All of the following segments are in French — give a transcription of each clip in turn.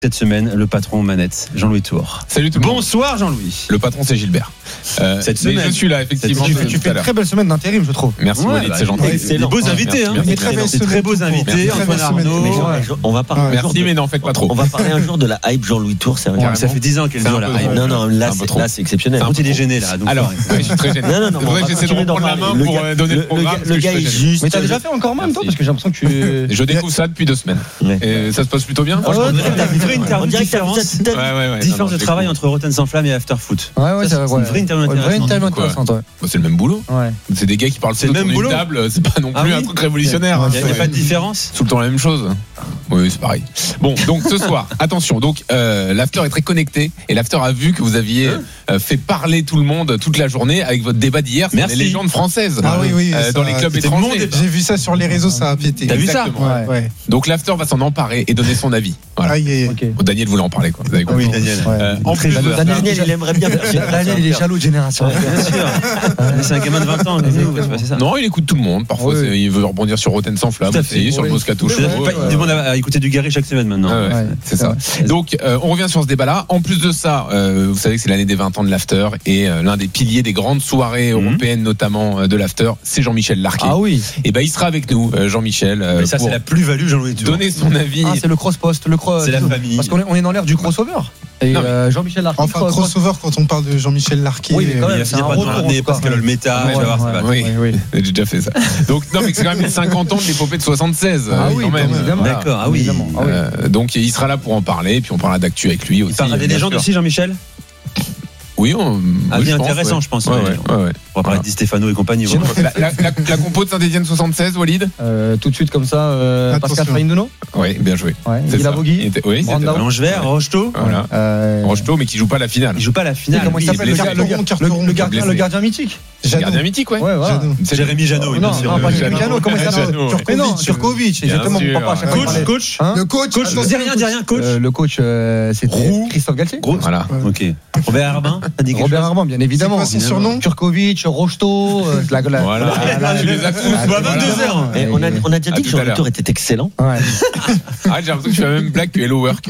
Cette semaine, le patron aux manettes, Jean-Louis Tour. Salut tout le monde. Bonsoir Jean-Louis. Le patron c'est Gilbert. Cette semaine. Je suis là effectivement. Tu fais une très belle semaine d'intérim, je trouve. Merci Walid, c'est gentil. Des beaux invités, hein. Merci. Des très beaux invités. Antoine Arnaud. On va parler un jour Merci mais n'en faites pas trop. On va parler un jour de la hype Jean-Louis Tour. C'est Ouais, ça fait 10 ans qu'elle dure la hype. Non, là c'est exceptionnel. Il est gêné là. Alors, je suis très gêné. Non. C'est vrai que j'essaie de reprendre la main pour donner le programme. Le gars est juste. Mais t'as déjà fait encore même toi, parce que j'ai l'impression que tu. Je découvre ça depuis 2 semaines. Et ça se passe plutôt bien. Franchement, une vraie interview de différence. Ouais. Différence de travail entre Rotten sans flamme et After Foot. Ouais, c'est vrai. Une vraie interview intéressante. C'est le même boulot. Ouais. C'est des gars qui parlent C'est le même autour d'une boulot. table. C'est pas non plus un truc révolutionnaire. Il n'y a pas de différence. Tout le temps la même chose. Oui, c'est pareil. Bon, donc ce soir, attention. Donc l'after est très connecté et l'after a vu que vous aviez fait parler tout le monde toute la journée avec votre débat d'hier sur les légendes françaises dans les clubs étrangers. J'ai vu ça sur les réseaux, ça a pété. T'as vu ça? Ouais. Donc l'after va s'en emparer et donner son avis. Voilà. Ok. Bon, Daniel voulait en parler, quoi. Vous avez compris. Oui, Daniel. En plus de ça, Daniel, il aimerait bien. Daniel, il est jaloux de génération. Bien sûr. C'est un gamin de 20 ans. C'est ça. non, il écoute tout le monde. Parfois, il veut rebondir sur Rotten sans flamme, Tout à fait. sur le Moscato Show. Il demande à écouter du Gary chaque semaine maintenant. Ouais, c'est ça. Donc, on revient sur ce débat-là. En plus de ça, vous savez que c'est l'année des 20 ans de l'after et l'un des piliers des grandes soirées européennes, notamment de l'after, c'est Jean-Michel Larquet. Ah oui. Et ben, il sera avec nous, Jean-Michel. Mais ça, pour c'est la plus-value, Jean-Louis Tour. donner son avis. Ah, c'est le cross-post, C'est la famille. Parce qu'on est dans l'ère du crossover. Et Jean-Michel Larquet. Enfin, crossover quand on parle de Jean-Michel Larquet. Oui, mais quand Il même, va c'est finir un par te retour. ramener Pascal Olmeta. Tu vas voir, ça va. Oui, j'ai déjà fait ça. Donc, non, mais c'est quand même les 50 ans de l'épopée de 76. Ah oui, quand même. évidemment. Voilà. D'accord, ah oui. Évidemment. Donc, il sera là pour en parler, et puis on parlera d'actu avec lui aussi. Il parlera des bien légendes sûr. aussi, Jean-Michel. Oui, Avis intéressant, je pense. Ouais. On va parler de Di Stefano et compagnie. La compo de Saint-Etienne 76, Walid. Tout de suite comme ça, Pascal Fainduno. Oui, bien joué. Guy Lavogui. Oui, c'était Brandao. là. Langevert, Rocheteau. Voilà. Rocheteau, mais qui joue pas la finale. Il joue pas la finale. Comment il s'appelle le gardien mythique. Gardien mythique, ouais. Ouais, voilà. C'est Jérémy Janot. Non, pas Jérémy Janot, comment il s'appelle? Mais non, Turkovic, exactement. sûr. Papa, chaque fois, il parlait. Coach. Le coach. Dis rien, coach. Le coach, c'était Christophe Galtier. Voilà. Ok. Robert Arbin. Robert Armand, bien évidemment. C'est quoi son surnom? Turkovic, Rocheteau. Voilà. Tu les as tous. À 22h. Et on a déjà dit que Jean-Louis Tour était excellent. Ouais. J'ai l'impression que tu fais la même blague que Hello Work.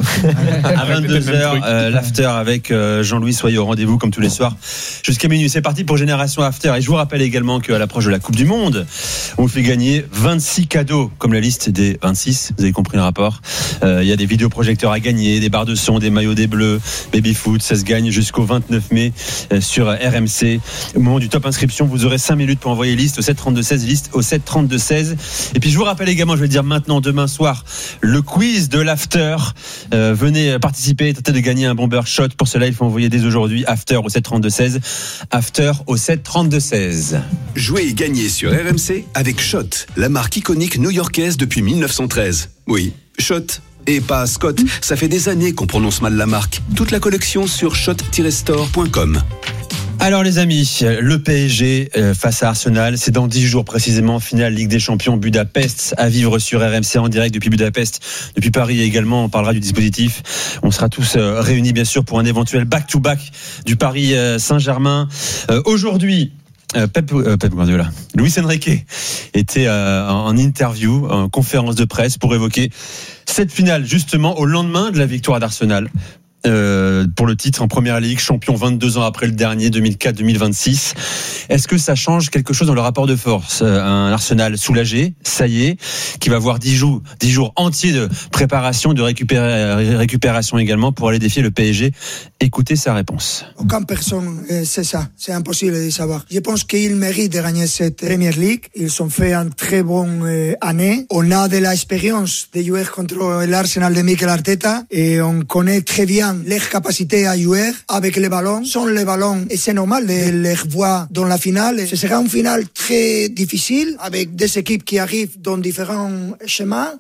À 22h, l'after avec Jean-Louis. Soyez au rendez-vous comme tous les soirs jusqu'à minuit. C'est parti pour Génération After. Et je vous rappelle également qu'à l'approche de la Coupe du Monde, on fait gagner 26 cadeaux, comme la liste des 26. Vous avez compris le rapport. Il y a des vidéoprojecteurs à gagner, des barres de son, des maillots des Bleus, baby foot. Ça se gagne jusqu'au 29 mai sur RMC. Au moment du top inscription, vous aurez 5 minutes pour envoyer liste au 732-16, liste au 732-16. Et puis je vous rappelle également, je vais le dire maintenant, demain soir, le quiz de l'after. Venez participer, tentez de gagner un bomber shot. Pour cela, il faut envoyer dès aujourd'hui after au 732-16, after au 732-16. Jouez et gagnez sur RMC avec Shot, la marque iconique new-yorkaise depuis 1913. Oui, Shot. Et pas Scott, ça fait des années qu'on prononce mal la marque. Toute la collection sur shot-store.com. Alors les amis, le PSG face à Arsenal, c'est dans 10 jours précisément, finale Ligue des Champions Budapest à vivre sur RMC en direct depuis Budapest, depuis Paris également. On parlera du dispositif. On sera tous réunis bien sûr pour un éventuel back-to-back du Paris Saint-Germain. Aujourd'hui, Pep Guardiola, Luis Enrique était en interview, en conférence de presse pour évoquer cette finale justement au lendemain de la victoire d'Arsenal. Pour le titre en Première Ligue, champion 22 ans après le dernier, 2004-2026. Est-ce que ça change quelque chose dans le rapport de force? Un Arsenal soulagé, ça y est, qui va avoir 10 jours entiers de préparation, de récupération également pour aller défier le PSG. Écoutez sa réponse. Aucune personne sait ça, c'est impossible de savoir. Je pense qu'ils méritent de gagner cette Premier League. Ils ont fait une très bonne année. On a de l'expérience de jouer contre l'Arsenal de Mikel Arteta et on connaît très bien leurs capacités à jouer avec les ballons. Sans les ballons, et c'est normal de les voir dans la finale. Ce sera une finale très difficile avec des équipes qui arrivent dans différents schémas.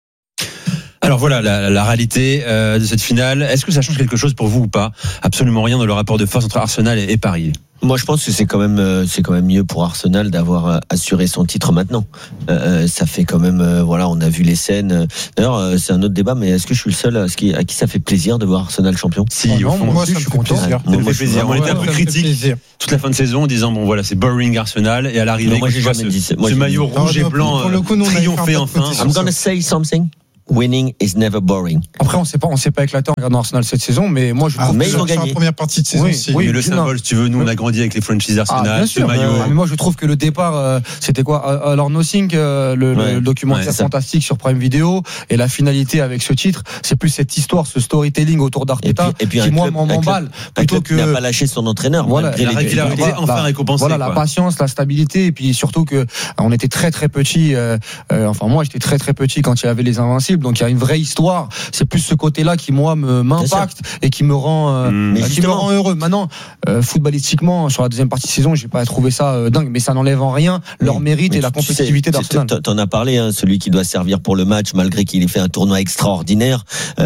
Alors voilà la réalité de cette finale. Est-ce que ça change quelque chose pour vous ou pas? Absolument rien dans le rapport de force entre Arsenal et Paris. Moi, je pense que c'est quand même mieux pour Arsenal d'avoir assuré son titre maintenant. Ça fait quand même, on a vu les scènes. D'ailleurs, c'est un autre débat, mais est-ce que je suis le seul à qui ça fait plaisir de voir Arsenal champion? Si, au fond, moi, je suis content. Ça me fait plaisir. On était un peu critique toute la fin de saison en disant c'est boring Arsenal, et à l'arrivée, moi j'ai jamais dit ça. Ce maillot rouge et blanc triomphé enfin. I'm gonna say something. winning is never boring. Après, on s'est pas éclaté en regardant Arsenal cette saison, mais moi je trouve mais que ils ont Sur gagné. la première partie de saison Oui, aussi. oui. Mais le symbole, si tu veux, nous on a grandi avec les franchises Arsenal, bien ce sûr, maillot. mais moi je trouve que le départ, c'était quoi, Alors Nothing, le documentaire c'est ça. fantastique sur Prime Video, et la finalité avec ce titre, c'est plus cette histoire, ce storytelling autour d'Arteta Et puis qui un moi club- m'emballe Un plutôt club qui n'a pas lâché son entraîneur. Voilà, malgré La les régularité difficultés. enfin récompensée. Voilà, quoi. la patience, la stabilité, et puis surtout que on était très très petits. Enfin, moi, j'étais très très petit quand il y avait les Invincibles, donc il y a une vraie histoire. C'est plus ce côté-là qui moi m'impacte et qui me rend, Mais qui me justement- rend heureux. Maintenant, footballistiquement, sur la deuxième partie de saison, j'ai pas trouvé ça dingue, mais ça n'enlève en rien leur mérite Mais et la tu sais, compétitivité d'Arsenal. T'en as parlé, hein, celui qui doit servir pour le match, malgré qu'il ait fait un tournoi extraordinaire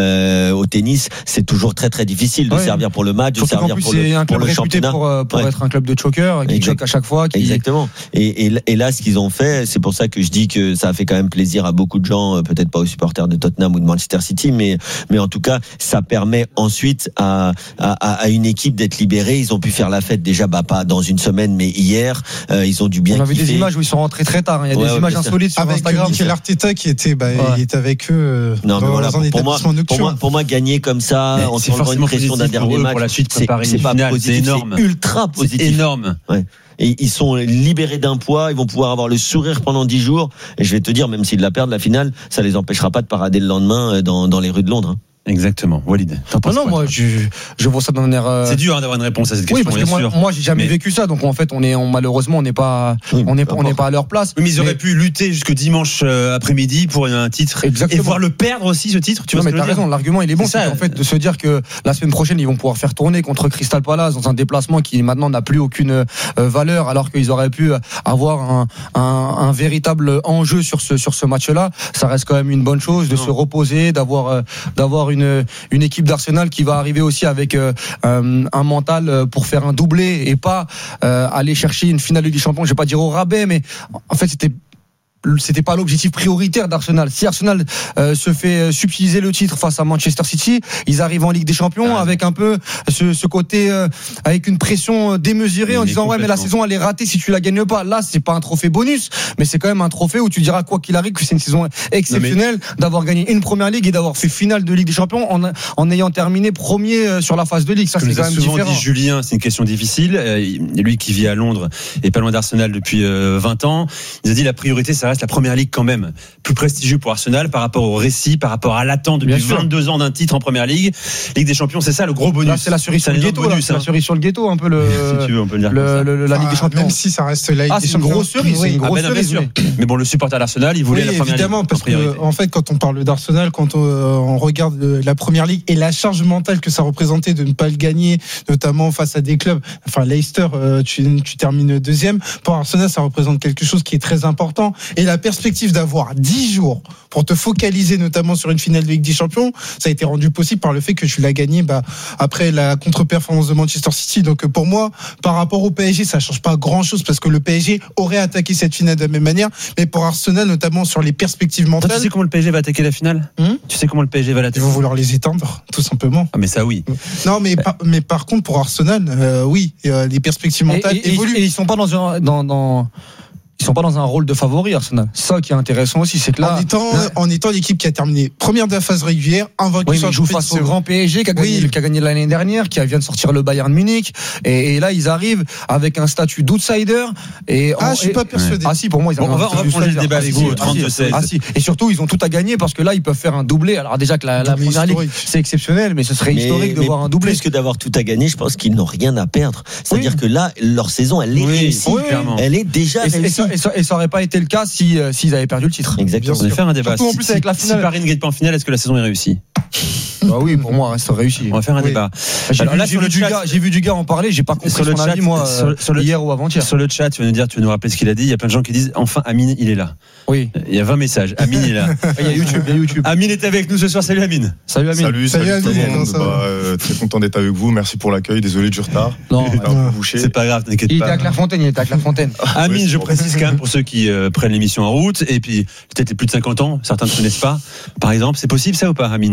au tennis, c'est toujours très très difficile de Ouais. servir pour le match, de Surtout qu'en servir plus, pour c'est un pour club le réputé championnat. pour Ouais. être un club de choker, qui Exact. choque à chaque fois. Exactement. Et là, ce qu'ils ont fait, c'est pour ça que je dis que ça a fait quand même plaisir à beaucoup de gens, peut-être pas aux supporters de Tottenham ou de Manchester City, mais en tout cas, ça permet ensuite à une équipe d'être libérée. Ils ont pu faire la fête déjà, pas dans une semaine, mais hier. Ils ont dû bien On a vu kiffer. des images où ils sont rentrés très tard. Il y a Ouais, des ouais, images bien sûr. insolites sur Avec Instagram. Mikel Arteta qui était, il était avec eux Non, mais dans voilà, un pour établissement nocturne. moi, gagner comme ça, Mais en c'est s'enlevant une forcément pression d'un positif pour dernier eux match, pour la suite, préparer c'est une pas finale, positif, c'est énorme. c'est ultra C'est positif. énorme. Ouais. Et ils sont libérés d'un poids, ils vont pouvoir avoir le sourire pendant 10 jours. Et je vais te dire, même s'ils la perdent la finale, ça les empêchera pas de parader le lendemain dans les rues de Londres. Exactement. Walid. T'en penses Non, quoi, moi, toi je vois ça d'un air. C'est dur d'avoir une réponse à cette Oui, question, parce que bien sûr. moi, j'ai jamais Mais- vécu ça, donc en fait, malheureusement, on n'est pas, Oui, on n'est peu pas importe. à leur place. Oui, mais ils auraient Mais- pu lutter jusque dimanche après-midi pour un titre Exactement. et voir le perdre aussi, ce titre. Tu Non, vois mais ce que je t'as veux dire raison, l'argument il est bon, C'est ça. c'est qu'en fait de se dire que la semaine prochaine ils vont pouvoir faire tourner contre Crystal Palace dans un déplacement qui maintenant n'a plus aucune valeur, alors qu'ils auraient pu avoir un véritable enjeu sur ce match-là. Ça reste quand même une bonne chose de se reposer, d'avoir une équipe d'Arsenal qui va arriver aussi avec un mental pour faire un doublé et pas aller chercher une finale de Ligue des Champions. Je vais pas dire au rabais, mais en fait c'était pas l'objectif prioritaire d'Arsenal. Si Arsenal se fait subtiliser le titre face à Manchester City, ils arrivent en Ligue des Champions avec un peu ce côté avec une pression démesurée en Mais disant ouais mais la complètement. saison elle est ratée si tu la gagnes pas. Là c'est pas un trophée bonus, mais c'est quand même un trophée où tu diras quoi qu'il arrive que c'est une saison exceptionnelle d'avoir gagné une première ligue et d'avoir fait finale de Ligue des Champions en ayant terminé premier sur la phase de ligue. Ça Comme c'est nous quand a même souvent différent. dit Julien, c'est une question difficile. Lui qui vit à Londres et pas loin d'Arsenal depuis 20 ans, il nous a dit la priorité, ça reste la première ligue quand même. Plus prestigieux pour Arsenal par rapport au récit, par rapport à l'attente depuis Bien sûr. 22 ans d'un titre en première ligue. Ligue des Champions, c'est ça le gros bonus. Là, c'est la cerise sur C'est le un gâteau. bonus, Là, c'est la hein. cerise sur le gâteau un peu Si tu veux, on peut le dire comme ça. la Ligue des Champions. Même si ça reste la Ligue des C'est une Champions. grosse cerise, c'est une Ah grosse ben non, bien cerise. sûr. mais- Mais bon, le supporter d'Arsenal, il voulait Oui, la première évidemment, ligue en parce priorité. que en fait, quand on parle d'Arsenal, quand on regarde la première ligue et la charge mentale que ça représentait de ne pas le gagner, notamment face à des clubs, enfin Leicester, tu termines deuxième. Pour Arsenal, ça représente quelque chose qui est très important. Et la perspective d'avoir 10 jours pour te focaliser notamment sur une finale de Ligue des Champions, ça a été rendu possible par le fait que tu l'as gagné après la contre-performance de Manchester City. Donc pour moi, par rapport au PSG, ça change pas grand-chose parce que le PSG aurait attaqué cette finale de la même manière. Mais pour Arsenal, notamment sur les perspectives Toi, mentales, tu sais comment le PSG va attaquer la finale Tu sais comment le PSG va ils l'attaquer vont vouloir les éteindre, tout simplement. Ah mais ça oui. Non, mais par contre, pour Arsenal, oui, les perspectives mentales évoluent. Et ils sont pas ils sont pas dans un rôle de favori, Arsenal. C'est ça qui est intéressant aussi, c'est que là, En étant l'équipe qui a terminé première de la phase régulière, invaincu oui, mais sur ils la jouent face au compétition. grand PSG qui a gagné l'année dernière, qui vient de sortir le Bayern Munich, et là ils arrivent avec un statut d'outsider. Je suis pas persuadé. Ah si, pour moi ils Bon, avaient on va un statut prendre le d'outsider. débat Ah, avec si, vous au ah, si, 32-16. ah, si. Et surtout ils ont tout à gagner parce que là ils peuvent faire un doublé. Alors déjà que la Doublé première ligue historique. c'est exceptionnel, mais ce serait historique de voir un doublé. Plus que d'avoir tout à gagner, je pense qu'ils n'ont rien à perdre. C'est-à-dire que là, leur saison, elle est réussie. oui, clairement. Elle est déjà réussie. Et ça aurait pas été le cas s'ils avaient perdu le titre. Exactement. On va faire un débat. Surtout en plus avec la Si finale. Paris ne gagne pas en finale, est-ce que la saison est réussie Bah oui, pour moi reste réussi. On va faire un Oui. débat. J'ai Alors vu, là, j'ai sur vu le du chat- gars, j'ai vu du gars en parler, j'ai pas compris Sur le son chat, avis, moi, sur le- hier ou avant-hier. Sur le chat, tu vas nous rappeler ce qu'il a dit. Il y a plein de gens qui disent enfin Amine, il est là. Oui. Il y a 20 messages. Amine est là. Il y a YouTube. Amine est avec nous ce soir. Salut Amine. Salut Amine. Salut, tout le Amine, monde. comment ça va Très content d'être avec vous. Merci pour l'accueil. Désolé du retard. Non, J'étais un peu bouché. C'est pas grave, t'inquiète il était pas. à Clairefontaine, Amine, Oui, je c'est bon. précise quand même pour ceux qui prennent l'émission en route et puis peut-être les plus de 50 ans, certains ne connaissent pas. Par exemple, c'est possible ça ou pas, Amine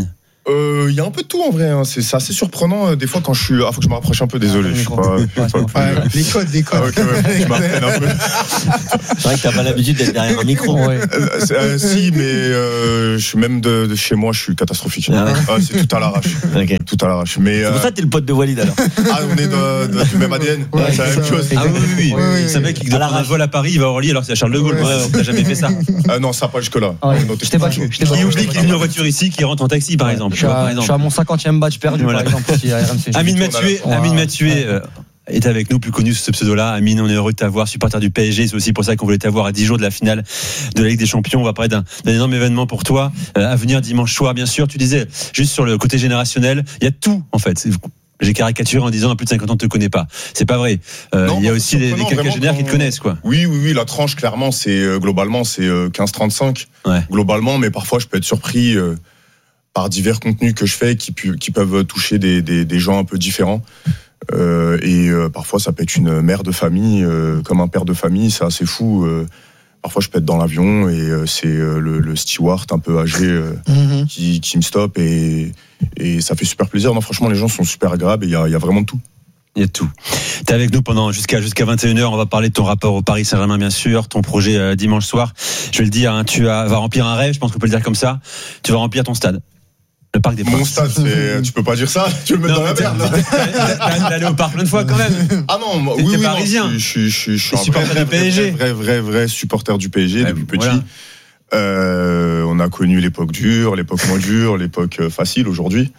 Il y a un peu de tout en vrai. Hein. C'est assez surprenant des fois quand je suis. Faut que je me rapproche un peu. Désolé. Je suis pas. Les codes. Je m'appelle un peu. C'est vrai que t'as pas l'habitude d'être derrière un micro. Si, mais je suis même de chez moi, je suis catastrophique. Ah ouais. C'est tout à l'arrache. Okay. Tout à l'arrache. Mais c'est pour ça que t'es le pote de Walid alors. On est du même ADN. Ouais, c'est la même chose. Ah oui. C'est un mec qui doit prendre un vol à Paris, il va à Orly alors c'est à Charles de Gaulle. T'as jamais fait ça. Non, ça pas jusque là. Je t'ai battu. Qui oublie qu'il est venu en voiture ici, qui rentre en taxi par exemple. Je suis à mon 50e badge perdu par exemple ici à RMC. Amine Mathieu est avec nous, plus connu sous ce pseudo-là. Amine, on est heureux de t'avoir, supporter du PSG. C'est aussi pour ça qu'on voulait t'avoir à 10 jours de la finale de la Ligue des Champions. On va parler d'un énorme événement pour toi à venir dimanche soir, bien sûr. Tu disais, juste sur le côté générationnel, il y a tout en fait. J'ai caricaturé en disant à plus de 50 ans, on ne te connaît pas. C'est pas vrai. Il y a aussi les quinquagénaires qui te connaissent, quoi. Oui. La tranche, clairement, globalement, c'est 15-35. Ouais. Globalement, mais parfois, je peux être surpris par divers contenus que je fais qui peuvent toucher des gens un peu différents. Parfois, ça peut être une mère de famille, comme un père de famille, c'est assez fou. Parfois, je peux être dans l'avion et c'est le steward un peu âgé qui me stoppe et ça fait super plaisir. Non, franchement, les gens sont super agréables et il y a vraiment de tout. Il y a tout. T'es avec nous pendant jusqu'à 21h. On va parler de ton rapport au Paris Saint-Germain, bien sûr, ton projet dimanche soir. Je vais le dire, tu vas remplir un rêve. Je pense qu'on peut le dire comme ça. Tu vas remplir ton stade. Le Parc des Princes. Mon stade, tu peux pas dire ça. Tu veux me mettre dans la merde. T'es allé au parc plein de fois quand même. Ah non, oui, parisien. Je suis supporter du PSG. Vrai supporter du PSG depuis petit. Voilà. On a connu l'époque dure, l'époque moins dure, l'époque facile aujourd'hui.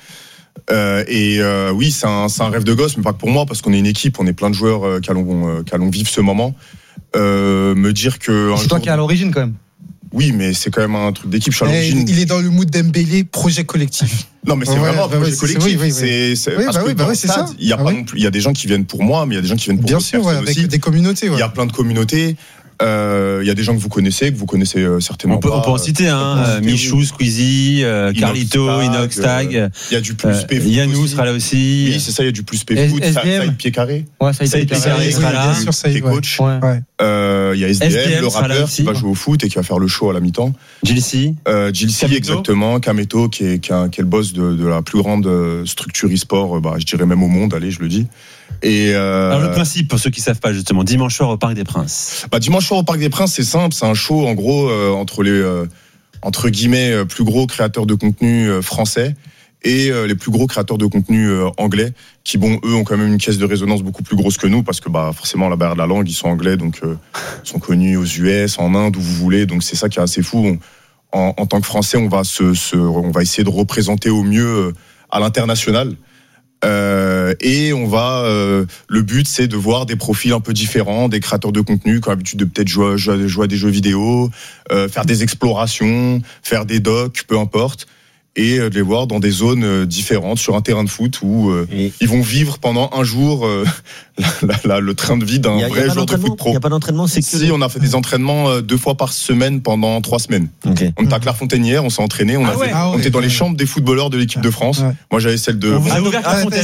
Oui, c'est un rêve de gosse, mais pas que pour moi, parce qu'on est une équipe, on est plein de joueurs qui allons vivre ce moment. Me dire que c'est toi qui es à l'origine quand même. Oui, mais c'est quand même un truc d'équipe. Je suis à l'origine. Il est dans le mood d'Embélé, projet collectif. Non, mais c'est vraiment un projet collectif. C'est ça. Il y a pas non plus. Il y a des gens qui viennent pour moi, mais il y a des gens qui viennent pour bien sûr, avec des communautés. Il y a plein de communautés. Il y a des gens que vous connaissez certainement on peut en citer, Michou, Squeezie, Carlito, Inoxtag. Il y a du plus P. Yannou sera là aussi. Oui, c'est ça, il y a du plus P foot. Saïd Pied-Carré. Ouais, Saïd Pied-Carré sera là. Qui est coach. Il y a SDM, le rappeur qui va jouer au foot et qui va faire le show à la mi-temps. Gilsi, exactement. Kameto, qui est le boss de la plus grande structure e-sport, je dirais même au monde, allez, je le dis. Alors le principe, pour ceux qui savent pas justement, dimanche soir au Parc des Princes. Dimanche soir au Parc des Princes, c'est simple, c'est un show en gros entre les entre guillemets plus gros créateurs de contenu français et les plus gros créateurs de contenu anglais qui eux ont quand même une caisse de résonance beaucoup plus grosse que nous parce que forcément la barrière de la langue, ils sont anglais donc ils sont connus aux US, en Inde, où vous voulez, donc c'est ça qui est assez fou. En tant que Français, on va essayer de représenter au mieux à l'international. Et on va le but c'est de voir des profils un peu différents, des créateurs de contenu qui ont l'habitude de peut-être jouer à des jeux vidéo, faire des explorations, faire des docs, peu importe, et de les voir dans des zones différentes sur un terrain de foot où ils vont vivre pendant un jour le train de vie d'un vrai joueur de foot pro. Il n'y a pas d'entraînement, c'est que... Si, on a fait des entraînements 2 fois par semaine pendant 3 semaines. Okay. On était à Clairefontaine hier, on s'est entraîné, on était dans les chambres des footballeurs de l'équipe de France. Ouais. Moi j'avais celle de... On vous a ouvert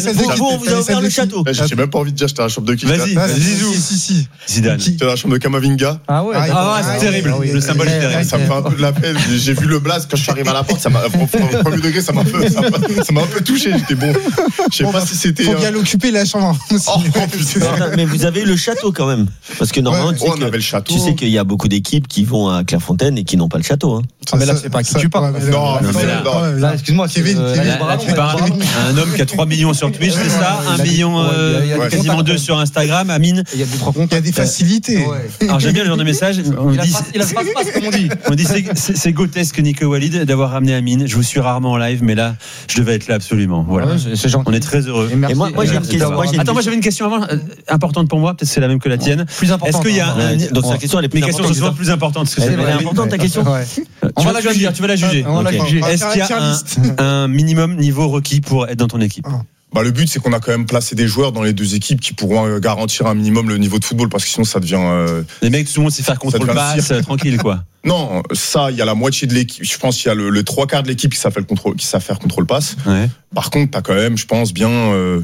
le château. J'ai même pas envie de dire j'étais à la chambre de qui. Vas-y, Zizou. Si. Zidane. J'étais à la chambre de Kamavinga. C'est terrible. Le symbole est terrible. Ça me fait un peu de la peine. J'ai vu le blast quand je suis arrivé à la porte, ça m'a, au premier degré, ça m'a un peu touché. J'étais bon. Je sais pas si c'était... Faut bien l'occuper la chambre. Mais vous avez le château quand même, parce que normalement tu sais qu'il y a beaucoup d'équipes qui vont à Clairefontaine et qui n'ont pas le château. Mais là c'est pas qui tu parles. Non, là excuse-moi, Kevin. Tu parles un homme qui a 3 millions sur Twitch, c'est ça, 1 million quasiment 2 sur Instagram. Amine, il y a des facilités. Alors j'aime bien le genre de message. Il a pas comme on dit. On dit c'est grotesque Nico Walid d'avoir ramené Amine. Je vous suis rarement en live, mais là je devais être là absolument. Voilà, c'est gentil. On est très heureux. Et moi j'ai une question. Attends, moi j'avais une question avant. Importante pour moi, peut-être c'est la même que la tienne. Plus importante. Est-ce qu'il y a donc sa question elle est plus importante. Mes questions sont souvent plus importantes. Elle est importante ta question. On va la juger. Tu vas la juger. Est-ce qu'il y a un minimum niveau requis pour être dans ton équipe? Le but c'est qu'on a quand même placé des joueurs dans les 2 équipes qui pourront garantir un minimum le niveau de football parce que sinon ça devient les mecs tout le monde sait faire contrôle passe tranquille quoi. Non, ça il y a la moitié de l'équipe, je pense qu'il y a le 3/4 de l'équipe qui savent faire contrôle passe. Ouais. Par contre, tu as quand même je pense bien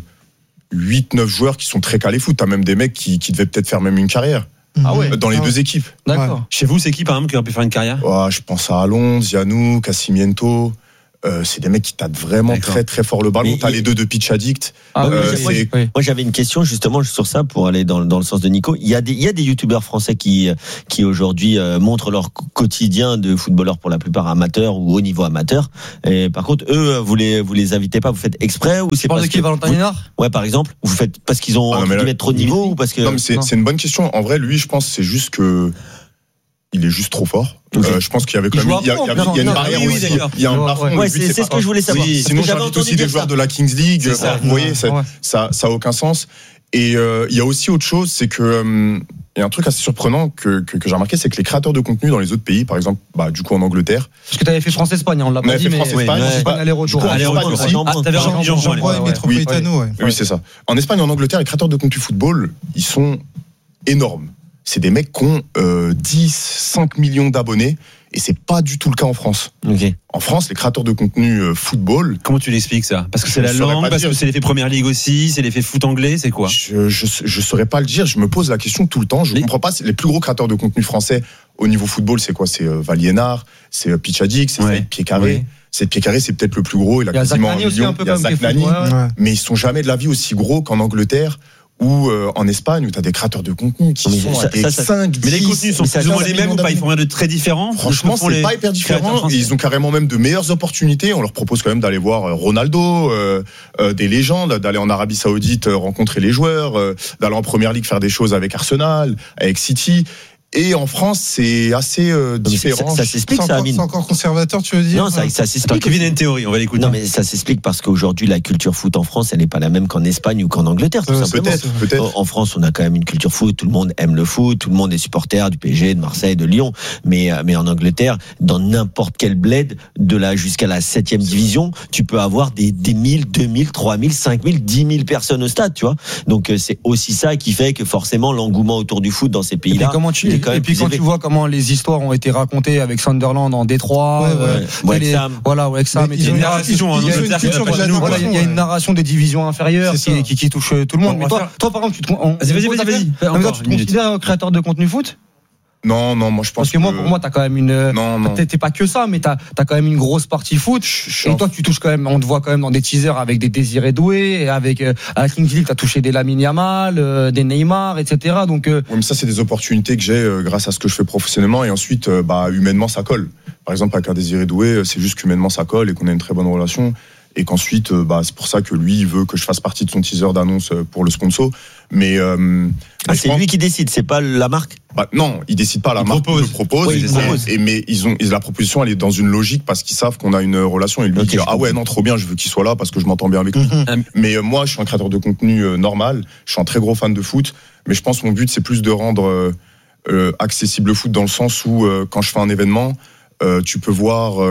8-9 joueurs qui sont très calés foot, tu as même des mecs qui devaient peut-être faire même une carrière. Dans les 2 équipes. D'accord. Chez vous, c'est qui par exemple qui aurait pu faire une carrière? Je pense à Alonso, Yannou, Cassimiento. c'est des mecs qui tâtent vraiment très très fort le ballon. T'as les deux de pitch addict. Moi j'avais une question justement sur ça pour aller dans le sens de Nico. Il y a des youtubeurs français qui aujourd'hui montrent leur quotidien de footballeurs, pour la plupart amateurs ou au niveau amateur. Et par contre, eux, vous les invitez pas, vous faites exprès ou c'est parce que Valentin Hénard ? Ouais, par exemple, vous faites parce qu'ils ont trop de niveau ou parce que non, mais c'est une bonne question. En vrai, lui, je pense c'est juste que il est juste trop fort. Je pense qu'il y avait quand même il y a une barrière aussi. Il y a un plafond. Ouais, c'est ce que je voulais savoir. Sinon, j'invite aussi des joueurs de la Kings League. Vous voyez, ça a aucun sens. Et il y a aussi autre chose, c'est que il y a un truc assez surprenant que j'ai remarqué, c'est que les créateurs de contenu dans les autres pays, par exemple, du coup en Angleterre. Parce que tu avais fait France-Espagne, on l'a pas dit, mais aller-retour aussi. T'avais Jean-Jean Métropolitano. Oui, c'est ça. En Espagne, en Angleterre, les créateurs de contenu football, ils sont énormes. C'est des mecs qui ont 5 millions d'abonnés. Et c'est pas du tout le cas en France. Okay. En France, les créateurs de contenu football. Comment tu l'expliques ça ? Parce que c'est la langue, parce que c'est l'effet Première Ligue aussi, c'est l'effet foot anglais, c'est quoi ? Je saurais pas le dire. Je me pose la question tout le temps. Je comprends pas. Les plus gros créateurs de contenu français au niveau football, c'est quoi ? C'est Valiénard, c'est Pitch Addict, c'est Pied Carré. Ouais. C'est Pied Carré, c'est peut-être le plus gros. Il a quasiment 1 million. Il y a Zach Nani, mais ils sont jamais de la vie aussi gros qu'en Angleterre. Ou en Espagne où tu as des créateurs de contenu qui sont à des 5, 10. Mais les contenus sont plus ou moins les mêmes ou pas ? Ils font rien de très différent ? Franchement, c'est pas hyper différent. Et ils ont carrément même de meilleures opportunités. On leur propose quand même d'aller voir Ronaldo, des légendes, d'aller en Arabie Saoudite rencontrer les joueurs, d'aller en Première Ligue faire des choses avec Arsenal, avec City. Et en France, c'est assez différent. Ça s'explique, ça, Amine. C'est encore conservateur, tu veux dire ? Non, ça s'explique. Kevin a une théorie, on va l'écouter. Non, mais ça s'explique parce qu'aujourd'hui, la culture foot en France, elle n'est pas la même qu'en Espagne ou qu'en Angleterre, tout simplement. Peut-être. En France, on a quand même une culture foot. Tout le monde aime le foot. Tout le monde est supporter du PSG, de Marseille, de Lyon. Mais en Angleterre, dans n'importe quel bled, de là jusqu'à la 7e division, tu peux avoir des 1000, 2000, 3000, 5000, 10 000 personnes au stade, tu vois. Donc, c'est aussi ça qui fait que forcément, l'engouement autour du foot dans ces pays-là. Et puis quand tu vois comment les histoires ont été racontées avec Sunderland en Détroit, Wrexham, il y a une narration des divisions inférieures qui touche tout le monde. Mais toi par exemple, vas-y. Tu te considères créateur de contenu foot ? Non, moi je pense que pour moi t'as quand même une. Non. T'es pas que ça, mais t'as quand même une grosse partie foot. Et toi tu touches quand même, on te voit quand même dans des teasers avec des Désiré Doué, et avec à la Kings League t'as touché des Lamine Yamal, des Neymar, etc. Donc. Oui, mais ça c'est des opportunités que j'ai grâce à ce que je fais professionnellement, et ensuite humainement ça colle. Par exemple avec un Désiré Doué, c'est juste qu'humainement ça colle et qu'on a une très bonne relation. Et qu'ensuite, c'est pour ça que lui, il veut que je fasse partie de son teaser d'annonce pour le sponsor. Mais c'est lui qui décide, c'est pas la marque. Non, il décide pas. La marque le propose. Oui, mais la proposition, elle est dans une logique parce qu'ils savent qu'on a une relation. Et lui dit non, trop bien, je veux qu'il soit là parce que je m'entends bien avec lui. Mais moi, je suis un créateur de contenu normal. Je suis un très gros fan de foot. Mais je pense que mon but, c'est plus de rendre accessible le foot dans le sens où quand je fais un événement, tu peux voir.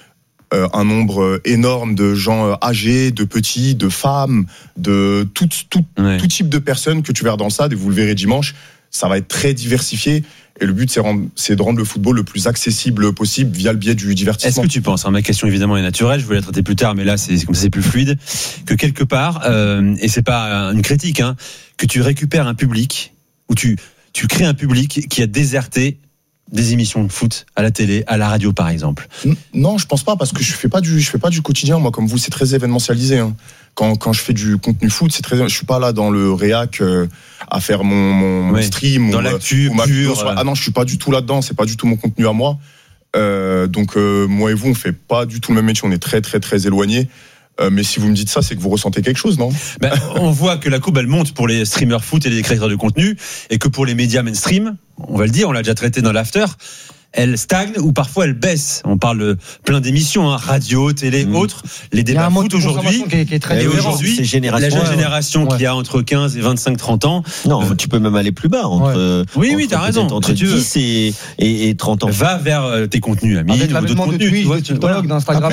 Un nombre énorme de gens âgés, de petits, de femmes, de tout type de personnes que tu verras dans le stade, et vous le verrez dimanche. Ça va être très diversifié, et le but c'est de rendre le football le plus accessible possible via le biais du divertissement. Est-ce que tu penses, ma question évidemment est naturelle, je voulais la traiter plus tard, mais là c'est comme ça, c'est plus fluide, que quelque part, et c'est pas une critique, que tu récupères un public, ou tu crées un public qui a déserté des émissions de foot à la télé, à la radio par exemple? Non, je pense pas, parce que je fais pas du quotidien, moi, comme vous, c'est très événementialisé. Quand je fais du contenu foot, je suis pas là dans le réac à faire mon stream dans l'actu pure. Non, je suis pas du tout là-dedans, c'est pas du tout mon contenu à moi. Donc moi et vous, on fait pas du tout le même métier, on est très très très éloignés. Mais si vous me dites ça, c'est que vous ressentez quelque chose, non ? On voit que la courbe elle monte pour les streamers foot et les créateurs de contenu, et que pour les médias mainstream, on va le dire, on l'a déjà traité dans l'after, elle stagne ou parfois elle baisse. On parle de plein d'émissions, radio, télé, autres. Les débats foot aujourd'hui, et aujourd'hui, la jeune génération qui a entre 15 et 25-30 ans. Non, tu peux même aller plus bas. Oui, t'as raison. Entre 10 et 30 ans. Va vers tes contenus, Amine, avec ou d'autres contenus. De TikTok, d'Instagram.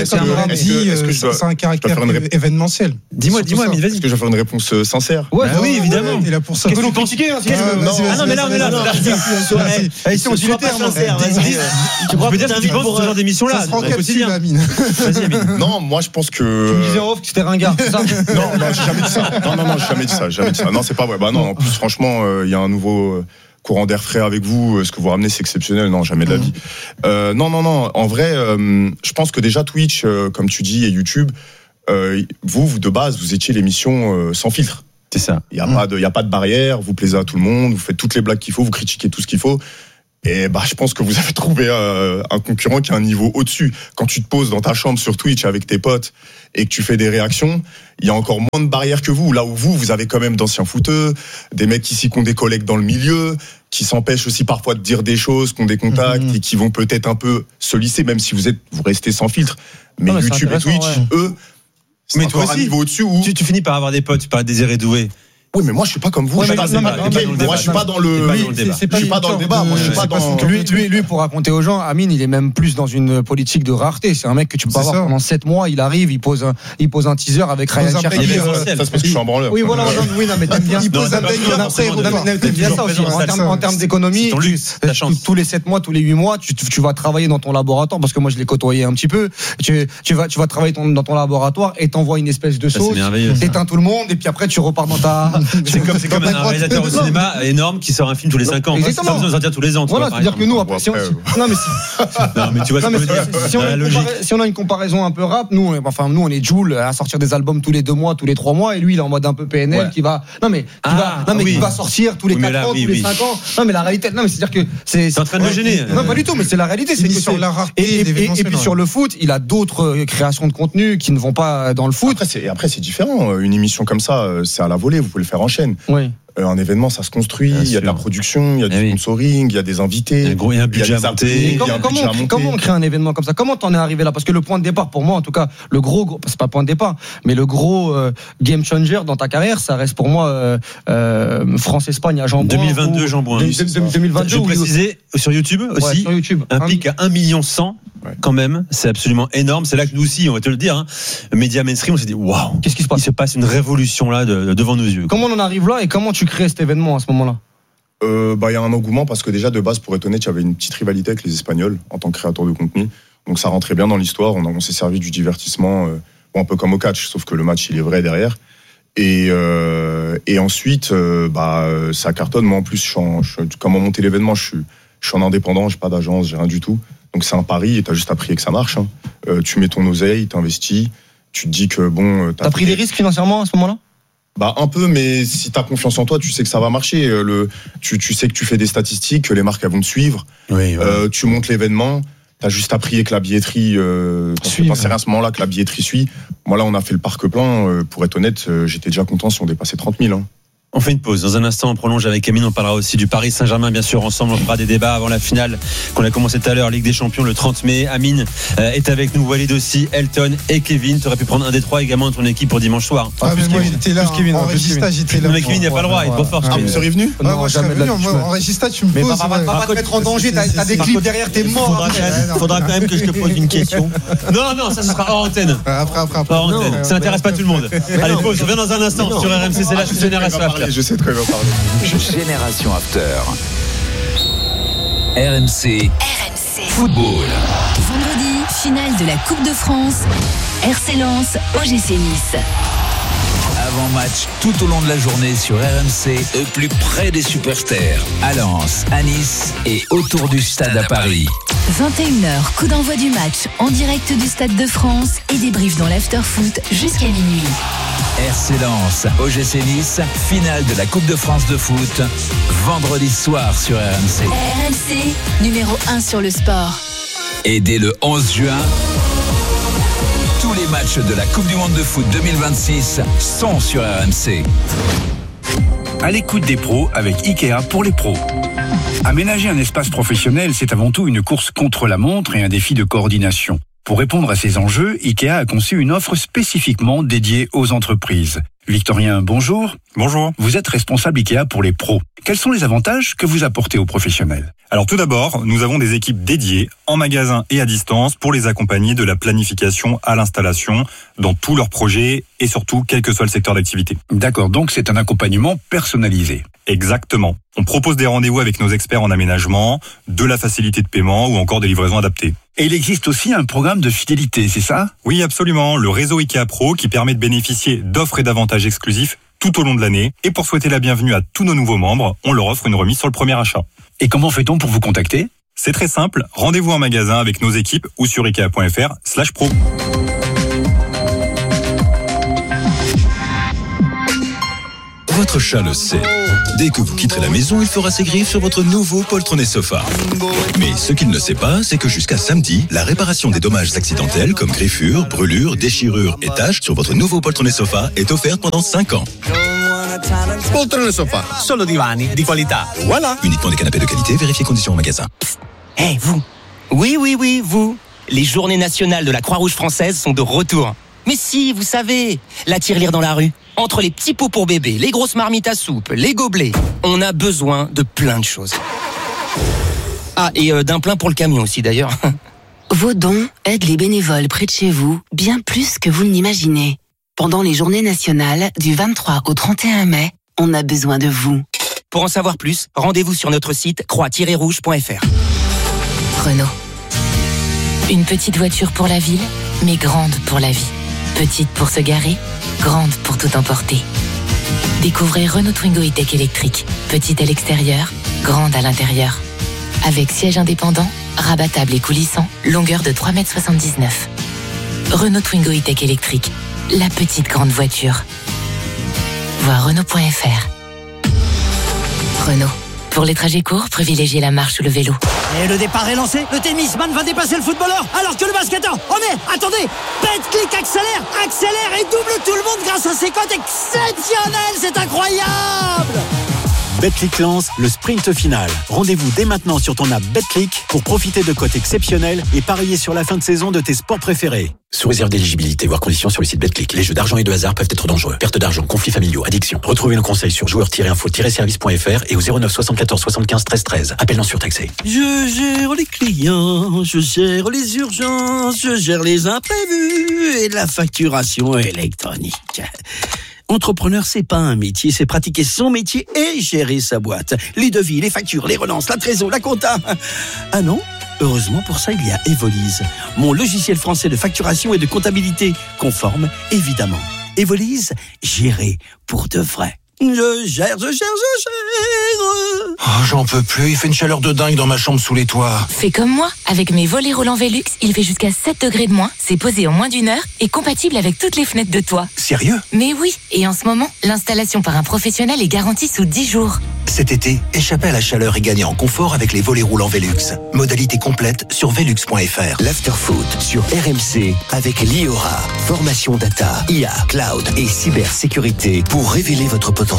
C'est un caractère événementiel. Dis-moi, Amine, vas-y. Est-ce que je vais faire une réponse sincère ? Oui, évidemment. T'es là pour ça. Qu'est-ce que vous critiquez ? Non, mais là, on est là. Ici, on dit le terme. Tu peux dire que tu penses ce genre d'émission-là au quotidien. Vas-y, Amine. Non, moi je pense que. Tu me disais en off que c'était ringard, c'est ça ? Non, j'ai jamais dit ça. Non, j'ai jamais dit ça. Non, c'est pas vrai. Non, en plus, franchement, il y a un nouveau courant d'air frais avec vous, ce que vous ramenez c'est exceptionnel. Non, jamais de la vie. Non. En vrai, je pense que déjà Twitch, comme tu dis, et YouTube, vous de base, vous étiez l'émission sans filtre. C'est ça. Il y a pas de barrière. Vous plaisez à tout le monde. Vous faites toutes les blagues qu'il faut. Vous critiquez tout ce qu'il faut. Et je pense que vous avez trouvé un concurrent qui a un niveau au-dessus. Quand tu te poses dans ta chambre sur Twitch avec tes potes et que tu fais des réactions, il y a encore moins de barrières que vous. Là où vous avez quand même d'anciens footeux, des mecs ici qui ont des collègues dans le milieu, qui s'empêchent aussi parfois de dire des choses, qui ont des contacts et qui vont peut-être un peu se lisser, même si vous restez sans filtre. Mais YouTube et Twitch, eux, c'est encore un niveau au-dessus où tu finis par avoir des potes, par Désiré Doué. Oui, mais moi je suis pas comme vous. Moi je suis pas dans le débat. Je suis pas dans le débat. Moi je suis pas dans. Lui, pour raconter aux gens, Amine, il est même plus dans une politique de rareté. C'est un mec que tu peux pas voir pendant 7 mois. Il arrive, il pose un teaser avec Ryan Cherki. Ça se passe que je suis en branleur. Oui, voilà. Oui, non, mais t'aimes bien. Il pose un banger. T'aimes bien ça aussi. En termes d'économie, tous les 7 mois, tous les 8 mois, tu vas travailler dans ton laboratoire parce que moi je l'ai côtoyé un petit peu. Tu vas travailler dans ton laboratoire et t'envoies une espèce de sauce. T'éteins tout le monde et puis après tu repars dans ta. C'est comme un réalisateur au cinéma énorme qui sort un film tous les 5 ans. Exactement. Pas besoin de sortir tous les ans. Voilà, c'est-à-dire que nous, après, non mais tu vois, si on a une comparaison un peu rap, nous on est Jul à sortir des albums tous les 2 mois, tous les 3 mois, et lui il est en mode un peu PNL qui va, qui va sortir tous les 4 ans, tous les 5 ans. Non mais la réalité, non mais c'est-à-dire que c'est en train de me gêner. Non pas du tout, mais c'est la réalité, c'est que sur la rareté et puis sur le foot, il a d'autres créations de contenu qui ne vont pas dans le foot. Après c'est différent. Une émission comme ça, c'est à la volée, vous pouvez le faire en chaîne. Oui. Un événement, ça se construit. Il y a de la production, il y a du sponsoring, il y a des invités, il y a un budget à monter. Comment on crée un événement comme ça? Comment t'en es arrivé là? Parce que le point de départ, pour moi, en tout cas, le gros, c'est pas le point de départ, mais le gros game changer dans ta carrière, ça reste pour moi France-Espagne à Jean-Bouin. 2022, Jean-Bouin. 2022. Je précisais sur YouTube aussi. Sur YouTube. Un pic à 1,1 million. Quand même, c'est absolument énorme. C'est là que nous aussi, on va te le dire, médias mainstream, on s'est dit waouh, qu'est-ce qui se passe? Il se passe une révolution là devant nos yeux. Comment on en arrive là et comment tu crées cet événement à ce moment-là? Il y a un engouement parce que déjà de base, pour être honnête, il y avait une petite rivalité avec les Espagnols en tant que créateur de contenu. Donc ça rentrait bien dans l'histoire. On s'est servi du divertissement, un peu comme au catch, sauf que le match il est vrai derrière. Et ensuite, ça cartonne. Moi en plus, comment monter l'événement, je suis en indépendant, j'ai pas d'agence, j'ai rien du tout. Donc c'est un pari et t'as juste appris que ça marche. Tu mets ton oseille, t'investis, tu te dis que bon. T'as pris des risques financièrement à ce moment-là? Un peu, mais si t'as confiance en toi, tu sais que ça va marcher. Tu sais que tu fais des statistiques, que les marques elles vont te suivre. Oui. Tu montes l'événement. T'as juste appris que la billetterie. C'est à ce moment-là que la billetterie suit. Moi là, on a fait le parc plein. Pour être honnête, j'étais déjà content si on dépassait 30 000. On fait une pause. Dans un instant, on prolonge avec Amine. On parlera aussi du Paris Saint-Germain, bien sûr. Ensemble, on fera des débats avant la finale qu'on a commencé tout à l'heure, Ligue des Champions, le 30 mai. Amine est avec nous, Walid aussi, Elton et Kevin. Tu aurais pu prendre un des trois également dans ton équipe pour dimanche soir. Mais moi, j'étais là. En Régista, j'étais là. Mais Kevin, il n'y a pas le droit. Il est trop fort. Vous seriez venu? Moi, je serais venu. En Régista, tu me poses. Mais va pas te mettre en danger. T'as des clips derrière, t'es mort. Faudra quand même que je te pose une question. Non, ça sera hors antenne. Après. Ça n'intéresse pas tout le monde. Allez, pause. Je reviens dans un instant sur RMC. C'est là, je suis Génération After. Je sais de quoi il va parler. Génération After. RMC Football. Vendredi, finale de la Coupe de France. RC Lens, OGC Nice. Avant-match tout au long de la journée sur RMC, au plus près des supporters. À Lens, à Nice et autour du stade à Paris. 21h, coup d'envoi du match en direct du Stade de France et débrief dans l'after-foot jusqu'à minuit. RC Lens, OGC Nice, finale de la Coupe de France de foot, vendredi soir sur RMC. RMC, numéro 1 sur le sport. Et dès le 11 juin, tous les matchs de la Coupe du Monde de foot 2026 sont sur RMC. À l'écoute des pros avec Ikea pour les pros. Aménager un espace professionnel, c'est avant tout une course contre la montre et un défi de coordination. Pour répondre à ces enjeux, Ikea a conçu une offre spécifiquement dédiée aux entreprises. Victorien, bonjour. Bonjour. Vous êtes responsable Ikea pour les pros. Quels sont les avantages que vous apportez aux professionnels ? Alors tout d'abord, nous avons des équipes dédiées en magasin et à distance pour les accompagner de la planification à l'installation dans tous leurs projets et surtout quel que soit le secteur d'activité. D'accord, donc c'est un accompagnement personnalisé. Exactement. On propose des rendez-vous avec nos experts en aménagement, de la facilité de paiement ou encore des livraisons adaptées. Et il existe aussi un programme de fidélité, c'est ça ? Oui, absolument. Le réseau Ikea Pro qui permet de bénéficier d'offres et d'avantages exclusifs tout au long de l'année. Et pour souhaiter la bienvenue à tous nos nouveaux membres, on leur offre une remise sur le premier achat. Et comment fait-on pour vous contacter ? C'est très simple, rendez-vous en magasin avec nos équipes ou sur ikea.fr/pro. Votre chat le sait. Dès que vous quitterez la maison, il fera ses griffes sur votre nouveau poltronné sofa. Mais ce qu'il ne sait pas, c'est que jusqu'à samedi, la réparation des dommages accidentels comme griffures, brûlures, déchirures et taches sur votre nouveau poltronné sofa est offerte pendant 5 ans. Poltrone sofa, solo divani di qualità. Voilà. Uniquement des canapés de qualité, vérifiez conditions en magasin. Hey, vous. Oui, vous. Les journées nationales de la Croix-Rouge française sont de retour. Mais si, vous savez, la tirelire dans la rue. Entre les petits pots pour bébé, les grosses marmites à soupe, les gobelets, on a besoin de plein de choses. Ah, et d'un plein pour le camion aussi d'ailleurs. Vos dons aident les bénévoles près de chez vous bien plus que vous ne l'imaginez. Pendant les journées nationales du 23 au 31 mai, on a besoin de vous. Pour en savoir plus, rendez-vous sur notre site croix-rouge.fr. Renault. Une petite voiture pour la ville, mais grande pour la vie. Petite pour se garer, grande pour tout emporter. Découvrez Renault Twingo E-Tech électrique. Petite à l'extérieur, grande à l'intérieur. Avec siège indépendant, rabattable et coulissant, longueur de 3,79 m. Renault Twingo E-Tech électrique. La petite grande voiture. Voir Renault.fr. Renault. Pour les trajets courts, privilégiez la marche ou le vélo. Et le départ est lancé, le tennisman va dépasser le footballeur, alors que le basketteur, attendez, Betclic accélère et double tout le monde grâce à ses cotes exceptionnelles, c'est incroyable! Betclic lance le sprint final. Rendez-vous dès maintenant sur ton app Betclic pour profiter de cotes exceptionnelles et parier sur la fin de saison de tes sports préférés. Sous réserve d'éligibilité, voire conditions sur le site Betclic. Les jeux d'argent et de hasard peuvent être dangereux. Perte d'argent, conflits familiaux, addiction. Retrouvez nos conseils sur joueurs-info-service.fr et au 09 74 75 13 13. Appel non surtaxé. Je gère les clients, je gère les urgences, je gère les imprévus et la facturation électronique. Entrepreneur, c'est pas un métier, c'est pratiquer son métier et gérer sa boîte. Les devis, les factures, les relances, la trésor, la compta. Ah non ? Heureusement, pour ça, il y a Evolise, mon logiciel français de facturation et de comptabilité, conforme, évidemment. Evolise, géré pour de vrai. Je gère. Oh, j'en peux plus, il fait une chaleur de dingue dans ma chambre sous les toits. Fais comme moi, avec mes volets roulants Velux, il fait jusqu'à 7 degrés de moins, c'est posé en moins d'1 heure et compatible avec toutes les fenêtres de toit. Sérieux ? Mais oui, et en ce moment, l'installation par un professionnel est garantie sous 10 jours. Cet été, échappez à la chaleur et gagnez en confort avec les volets roulants Velux. Modalité complète sur velux.fr. L'Afterfoot sur RMC avec l'IORA. Formation data, IA, cloud et cybersécurité pour révéler votre potentiel.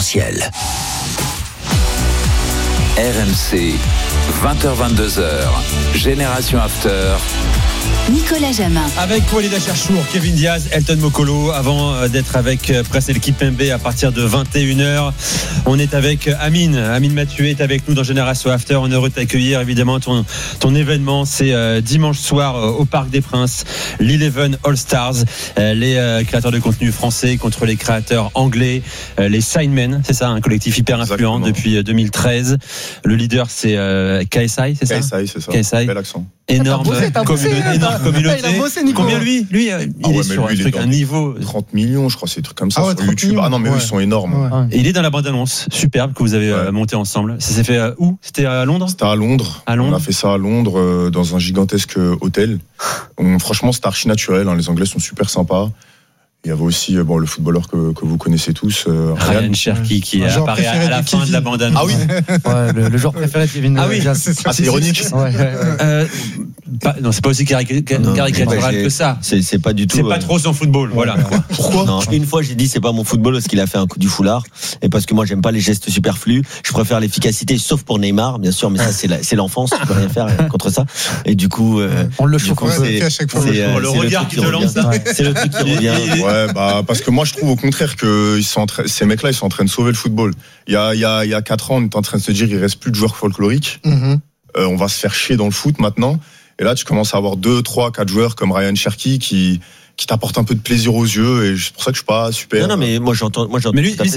RMC, 20h-22h, Génération After. Nicolas Jamin. Avec Walid Acharchour, Kevin Diaz, Elton Mokolo, avant d'être avec Presnel Kipembe à partir de 21h. On est avec Amine. Amine Mathieu est avec nous dans Génération After. On est heureux de t'accueillir. Évidemment, ton événement, c'est dimanche soir au Parc des Princes, l'Eleven All Stars. Les créateurs de contenu français contre les créateurs anglais, les Signmen, c'est ça, un collectif hyper influent depuis 2013. Le leader, c'est KSI, c'est ça? KSI, c'est ça. KSI. Bel accent. Énorme communauté. Il a bossé, Nico. Combien lui il est sur un niveau 30 millions, je crois, c'est des trucs comme ça ouais, sur YouTube. Millions. Ah non, mais eux, ils sont énormes. Ouais. Et il est dans la bande-annonce superbe que vous avez montée ensemble. Ça s'est fait où? C'était à Londres? C'était à Londres. On a fait ça à Londres, dans un gigantesque hôtel. Franchement, c'était archi naturel. Les Anglais sont super sympas. Il y avait aussi le footballeur que vous connaissez tous, Ryan Cherki, qui apparaît à la fin de la bande-annonce. Ah oui. Le joueur préféré de Kevin. Ah oui, c'est ironique. Non, c'est pas aussi caricatural que ça. C'est pas du tout. C'est pas trop son football, voilà. Pourquoi? Non, une fois j'ai dit c'est pas mon football parce qu'il a fait un coup du foulard et parce que moi j'aime pas les gestes superflus. Je préfère l'efficacité, sauf pour Neymar, bien sûr, mais ça c'est l'enfance, tu peux rien faire contre ça. Et du coup, on le choque. À chaque fois. Le regard qui te lance. C'est le truc qui revient. Ouais, parce que moi je trouve au contraire que ces mecs-là ils sont en train de sauver le football. Il y a 4 ans on était en train de se dire il reste plus de joueurs folkloriques. On va se faire chier dans le foot maintenant. Et là tu commences à avoir 2, 3, 4 joueurs comme Ryan Cherki qui t'apportent un peu de plaisir aux yeux et c'est pour ça que je suis pas super. Non mais moi j'entends mais lui, tout à fait ça.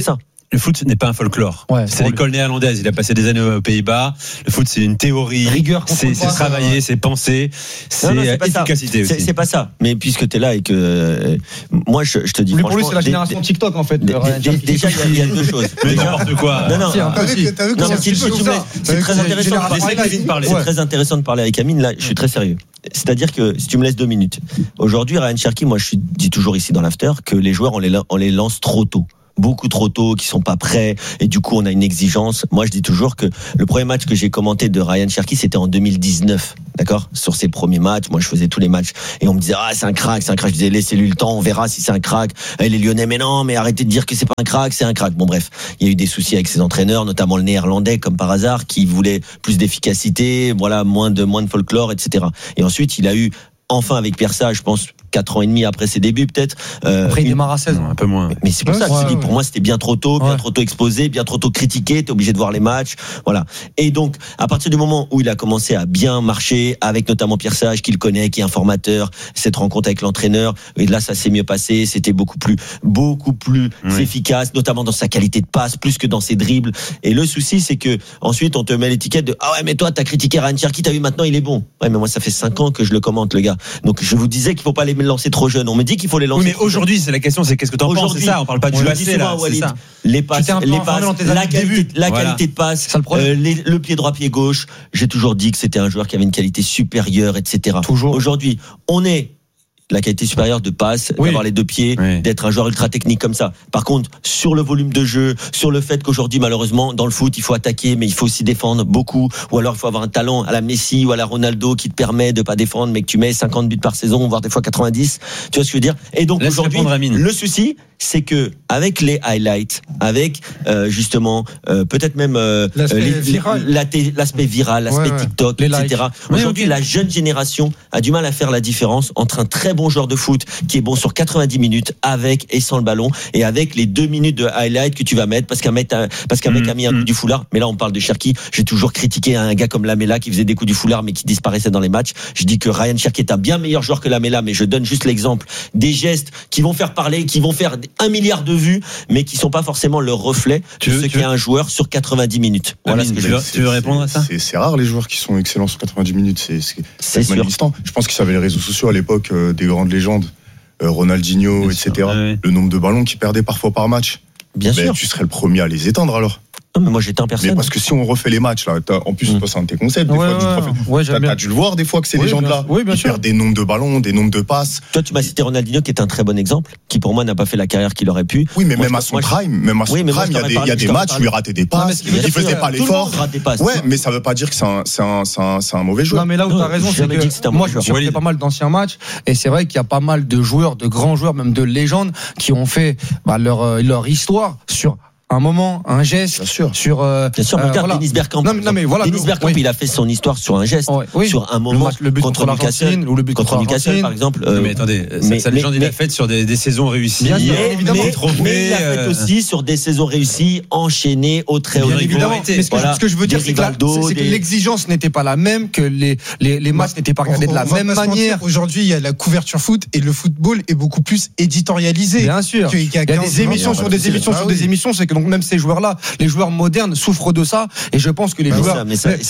Le foot n'est pas un folklore. C'est l'école néerlandaise. Il a passé des années aux Pays-Bas. Le foot, c'est une théorie. Rigueur, c'est travailler, c'est penser, c'est efficacité aussi. C'est pas ça. Mais puisque t'es là et que moi, je te dis franchement. Pour lui, c'est la génération TikTok en fait. Déjà, il y a deux choses. N'importe quoi. Non. C'est très intéressant. C'est très intéressant de parler avec Amine. Là, je suis très sérieux. C'est-à-dire que si tu me laisses 2 minutes, aujourd'hui, Ryan Cherki, moi, je dis toujours ici dans l'after que les joueurs, on les lance trop tôt. Beaucoup trop tôt, qui sont pas prêts, et du coup on a une exigence. Moi je dis toujours que le premier match que j'ai commenté de Ryan Cherki, c'était en 2019, d'accord, sur ses premiers matchs. Moi je faisais tous les matchs et on me disait c'est un crack. Je disais laissez-lui le temps, on verra si c'est un crack. Et les Lyonnais, mais non, mais arrêtez de dire que c'est pas un crack, c'est un crack. Bon bref, il y a eu des soucis avec ses entraîneurs, notamment le néerlandais comme par hasard, qui voulait plus d'efficacité, voilà, moins de folklore, etc. Et ensuite il a eu enfin avec Pierre Sage, je pense 4 ans et demi après ses débuts peut-être. Après il démarre à 16 ans, un peu moins. Mais c'est pour ça que je dis, pour moi c'était bien trop tôt, bien trop tôt exposé, bien trop tôt critiqué, t'es obligé de voir les matchs, voilà. Et donc à partir du moment où il a commencé à bien marcher, avec notamment Pierre Sage qu'il connaît, qui est un formateur, cette rencontre avec l'entraîneur, et là ça s'est mieux passé, c'était beaucoup plus efficace, notamment dans sa qualité de passe, plus que dans ses dribbles. Et le souci c'est que ensuite on te met l'étiquette de ah ouais mais toi t'as critiqué Ryan Cherki, t'as vu maintenant il est bon. Ouais mais moi ça fait 5 ans que je le commente le gars. Donc je vous disais qu'il faut pas les lancer trop jeunes. On me dit qu'il faut les lancer. Oui, mais aujourd'hui, c'est la question, c'est qu'est-ce que t'en penses, c'est ça. On parle pas du passé là. C'est ça. Les passes, la qualité de passe, le pied droit, pied gauche. J'ai toujours dit que c'était un joueur qui avait une qualité supérieure, etc. Aujourd'hui, on est la qualité supérieure de passe, d'avoir les 2 pieds, d'être un joueur ultra technique comme ça. Par contre, sur le volume de jeu, sur le fait qu'aujourd'hui, malheureusement, dans le foot, il faut attaquer, mais il faut aussi défendre beaucoup, ou alors il faut avoir un talent à la Messi ou à la Ronaldo qui te permet de pas défendre, mais que tu mets 50 buts par saison, voire des fois 90. Tu vois ce que je veux dire? Et donc aujourd'hui, le souci, c'est que avec les highlights, avec justement peut-être même l'aspect viral, l'aspect TikTok, etc. Aujourd'hui, la jeune génération a du mal à faire la différence entre un très bon joueur de foot qui est bon sur 90 minutes avec et sans le ballon, et avec les 2 minutes de highlight que tu vas mettre parce qu'un mec a mis un coup du foulard. Mais là on parle de Cherki. J'ai toujours critiqué un gars comme Lamela qui faisait des coups du foulard mais qui disparaissait dans les matchs. Je dis que Ryan Cherki est un bien meilleur joueur que Lamela, mais je donne juste l'exemple des gestes qui vont faire parler, qui vont faire 1 milliard de vues, mais qui sont pas forcément le reflet de ce qu'est un joueur sur 90 minutes. Voilà ce que je veux. Tu veux répondre à ça? C'est rare les joueurs qui sont excellents sur 90 minutes. C'est sûr. Je pense qu'ils avaient les réseaux sociaux à l'époque des grandes légendes, Ronaldinho, etc. Le nombre de ballons qu'ils perdaient parfois par match. Bien sûr. Tu serais le premier à les éteindre alors. Non, mais moi j'étais en personne. Mais parce que si on refait les matchs là, en plus toi c'est un de tes concepts. Des fois, t'as dû le voir des fois que c'est les gens de là. Ils perdent des nombres de ballons, des nombres de passes. Toi tu m'as cité Ronaldinho qui est un très bon exemple, qui pour moi n'a pas fait la carrière qu'il aurait pu. Oui, mais même à son prime, il y a des matchs où il ratait des passes, il faisait pas l'effort. Ouais, mais ça veut pas dire que c'est un mauvais joueur. Non, mais là où t'as raison, c'est que moi je suis pas mal d'anciens matchs, et c'est vrai qu'il y a pas mal de joueurs, de grands joueurs, même de légendes, qui ont fait leur histoire sur un moment, un geste, bien sûr. Regarde Dennis Bergkamp. Dennis Bergkamp, il a fait son histoire sur un geste, sur un moment, le but contre Newcastle, ou le but contre Newcastle par exemple. Mais attendez, sa légende il l'a faite sur des saisons réussies. Mais il l'a fait aussi sur des saisons réussies, enchaînées au très haut niveau. Évidemment. Mais ce que je veux dire, c'est que l'exigence n'était pas la même, que les matchs n'étaient pas regardés de la même manière. Aujourd'hui, il y a la couverture foot et le football est beaucoup plus éditorialisé. Bien sûr. Il y a des émissions sur des émissions sur des émissions, c'est que donc même ces joueurs-là, les joueurs modernes souffrent de ça, et je pense que les joueurs,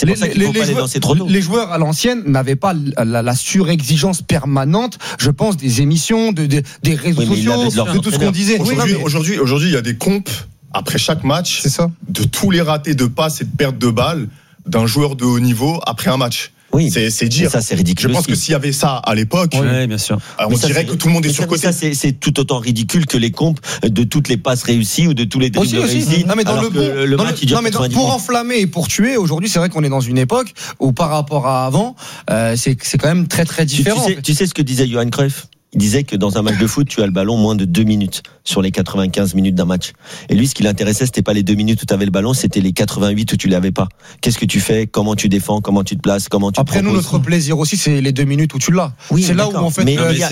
les joueurs à l'ancienne n'avaient pas la surexigence permanente, je pense, des émissions, des réseaux sociaux, de tout ce qu'on disait. Aujourd'hui, il y a des comptes après chaque match, c'est ça, de tous les ratés de passes et de pertes de balles d'un joueur de haut niveau après un match. Oui, c'est dire. Ça, c'est ridicule. Je pense que s'il y avait ça à l'époque, bien sûr. On dirait que tout le monde est surcoté. Ça, c'est tout autant ridicule que les comptes de toutes les passes réussies ou de tous les dribbles réussis. Non, mais dans le match, il dure 90 pour enflammer et pour tuer, aujourd'hui, c'est vrai qu'on est dans une époque où, par rapport à avant, c'est quand même très très différent. Tu sais ce que disait Johan Cruyff? Il disait que dans un match de foot, tu as le ballon moins de 2 minutes sur les 95 minutes d'un match. Et lui, ce qui l'intéressait, c'était pas les 2 minutes où tu avais le ballon, c'était les 88 où tu l'avais pas. Qu'est-ce que tu fais? Comment tu défends? Comment tu te places? Comment tu Après, nous, notre plaisir aussi, c'est les 2 minutes où tu l'as. Oui, c'est là où, en fait, il y a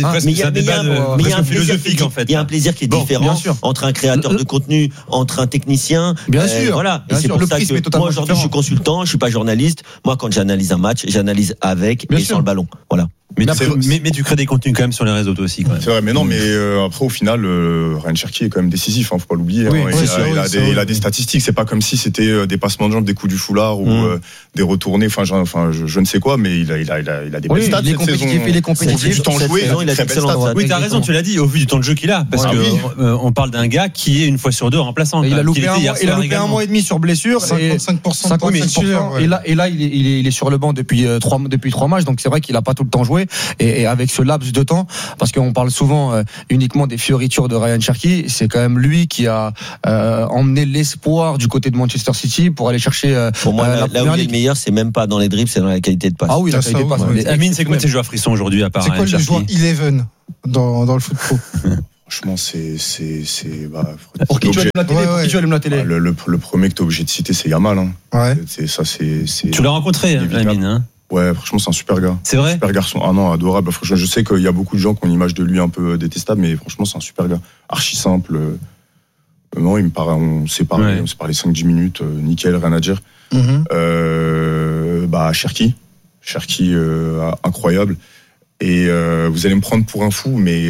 un plaisir qui est différent entre un créateur de contenu, entre un technicien. Bien sûr. Voilà. Et c'est pour ça que moi, aujourd'hui, je suis consultant, je suis pas journaliste. Moi, quand j'analyse un match, j'analyse avec et sans le ballon. Voilà. Mais tu crées des contenus quand même sur les réseaux toi aussi quand même. C'est vrai, mais non, mais après au final Ryan Cherki est quand même décisif, faut pas l'oublier. Oui, Il a des statistiques. C'est pas comme si c'était des passements de jambes, des coups du foulard ou des retournés. Je ne sais quoi, mais il a des belles stats cette saison. Il est compétitif. Du temps joué, il a très belles stats. Oui, t'as raison, tu l'as dit, au vu du temps de jeu qu'il a, parce que on parle d'un gars qui est une fois sur deux remplaçant. Il a loupé un mois et demi sur blessure. 55%. Et là, il est sur le banc depuis 3 matchs, donc c'est vrai qu'il a pas tout le temps joué. Et avec ce laps de temps, parce qu'on parle souvent uniquement des fioritures de Ryan Cherki, c'est quand même lui qui a emmené l'espoir du côté de Manchester City pour aller chercher pour moi, la là où il est le meilleur, c'est même pas dans les dribbles, c'est dans la qualité de passe. Ah oui, la qualité de passe. Amine, c'est quoi tes joueurs frissons aujourd'hui à part Ryan Cherki? C'est quoi le joueur 11 dans le foot pro? Franchement, pour qui tu allumes la télé? Le premier que tu es obligé de citer, c'est Yamal. Hein. Tu l'as rencontré, Amine, hein? Ouais, franchement, c'est un super gars. C'est vrai? Super garçon. Ah non, adorable. Franchement, je sais qu'il y a beaucoup de gens qui ont une image de lui un peu détestable, mais franchement, c'est un super gars. Archi simple. Non, il me paraît, on s'est parlé 5-10 minutes, nickel, rien à dire. Cherki, incroyable. Et vous allez me prendre pour un fou, mais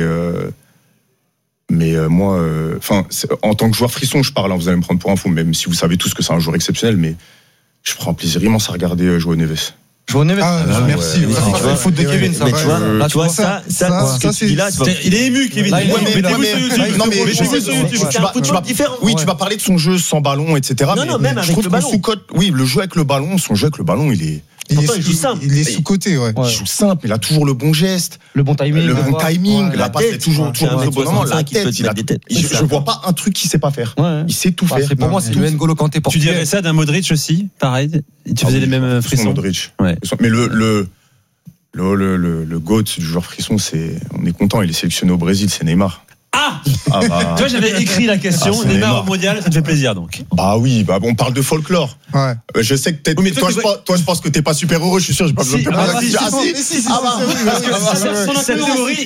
moi, en tant que joueur frisson, je parle, hein, vous allez me prendre pour un fou, même si vous savez tous que c'est un joueur exceptionnel, mais je prends un plaisir immense à regarder João Neves. Merci. C'est le foot de Kevin, ça. Mais tu vois, ça, il est ému, Kevin. Oui, tu vas parler de son jeu sans ballon, etc. Non, même avec le ballon. Oui, le jeu avec le ballon, son jeu avec le ballon, il est sous-côté, ouais. Il joue simple, il a toujours le bon geste, le bon timing, la passe est toujours au bon moment, la tête, je vois pas un truc qu'il sait pas faire. Il sait tout faire. Pour moi, c'est le N'Golo Kanté. Tu dirais ça d'un Modric aussi, pareil. Tu faisais les mêmes frissons. Modric. Mais le GOAT du joueur frisson, on est content, il est sélectionné au Brésil, c'est Neymar. Toi, j'avais écrit la question. Neymar au mondial, ça te fait plaisir donc. Oui, on parle de folklore. Ouais. Je sais que peut-être. Oui, toi, je pense que t'es pas super heureux. Je suis sûr, j'ai pas besoin de te cette théorie.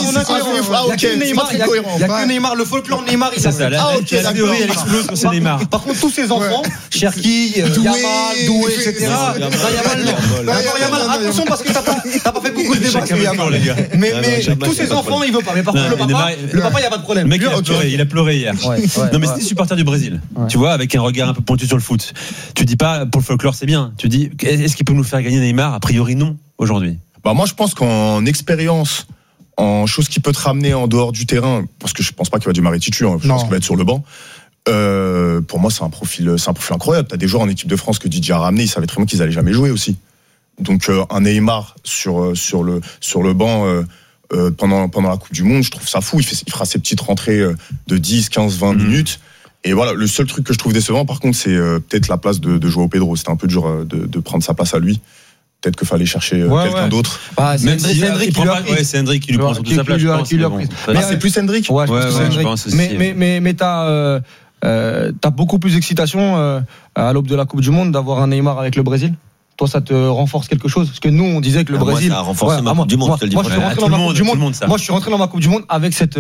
Il y a que Neymar, le folklore Neymar, il s'appelle. La théorie, elle explose quand c'est Neymar. Par contre, tous ces enfants, Cherki, Yamal, Doué, etc. Yamal, attention parce que t'as pas fait beaucoup de débats sur Yamal. Mais tous ces enfants, il veut pas. Mais par contre, le papa, il n'y a pas de problème. Le mec, il a pleuré hier. Non, mais c'est des supporters du Brésil. Tu vois, avec un regard un peu pointu sur le foot. Tu dis pas, pour le folklore, c'est bien. Tu dis, est-ce qu'il peut nous faire gagner Neymar? A priori, non, aujourd'hui. Moi, je pense qu'en expérience, en chose qui peut te ramener en dehors du terrain, parce que je pense pas qu'il va démarrer titulaire, je pense qu'il va être sur le banc. Pour moi, c'est un profil incroyable. T'as des joueurs en équipe de France que Didier a ramené, ils savaient très bien qu'ils allaient jamais jouer aussi. Donc, un Neymar sur le banc, pendant la Coupe du Monde, je trouve ça fou. Il fera ses petites rentrées de 10, 15, 20 minutes. Et voilà, le seul truc que je trouve décevant, par contre, c'est peut-être la place de João Pedro. C'était un peu dur de prendre sa place à lui. Peut-être qu'il fallait chercher quelqu'un d'autre. C'est Hendrick qui lui prend surtout sa place. C'est plus Hendrick. Ouais, je pense aussi. Mais t'as beaucoup plus d'excitation à l'aube de la Coupe du Monde d'avoir un Neymar avec le Brésil. Toi, ça te renforce quelque chose? Parce que nous, on disait que le Brésil. Moi, ça a renforcé ma Coupe du Monde, je te le dis. Moi, je suis rentré dans ma Coupe du Monde. Moi, je suis rentré dans ma Coupe du Monde avec cette.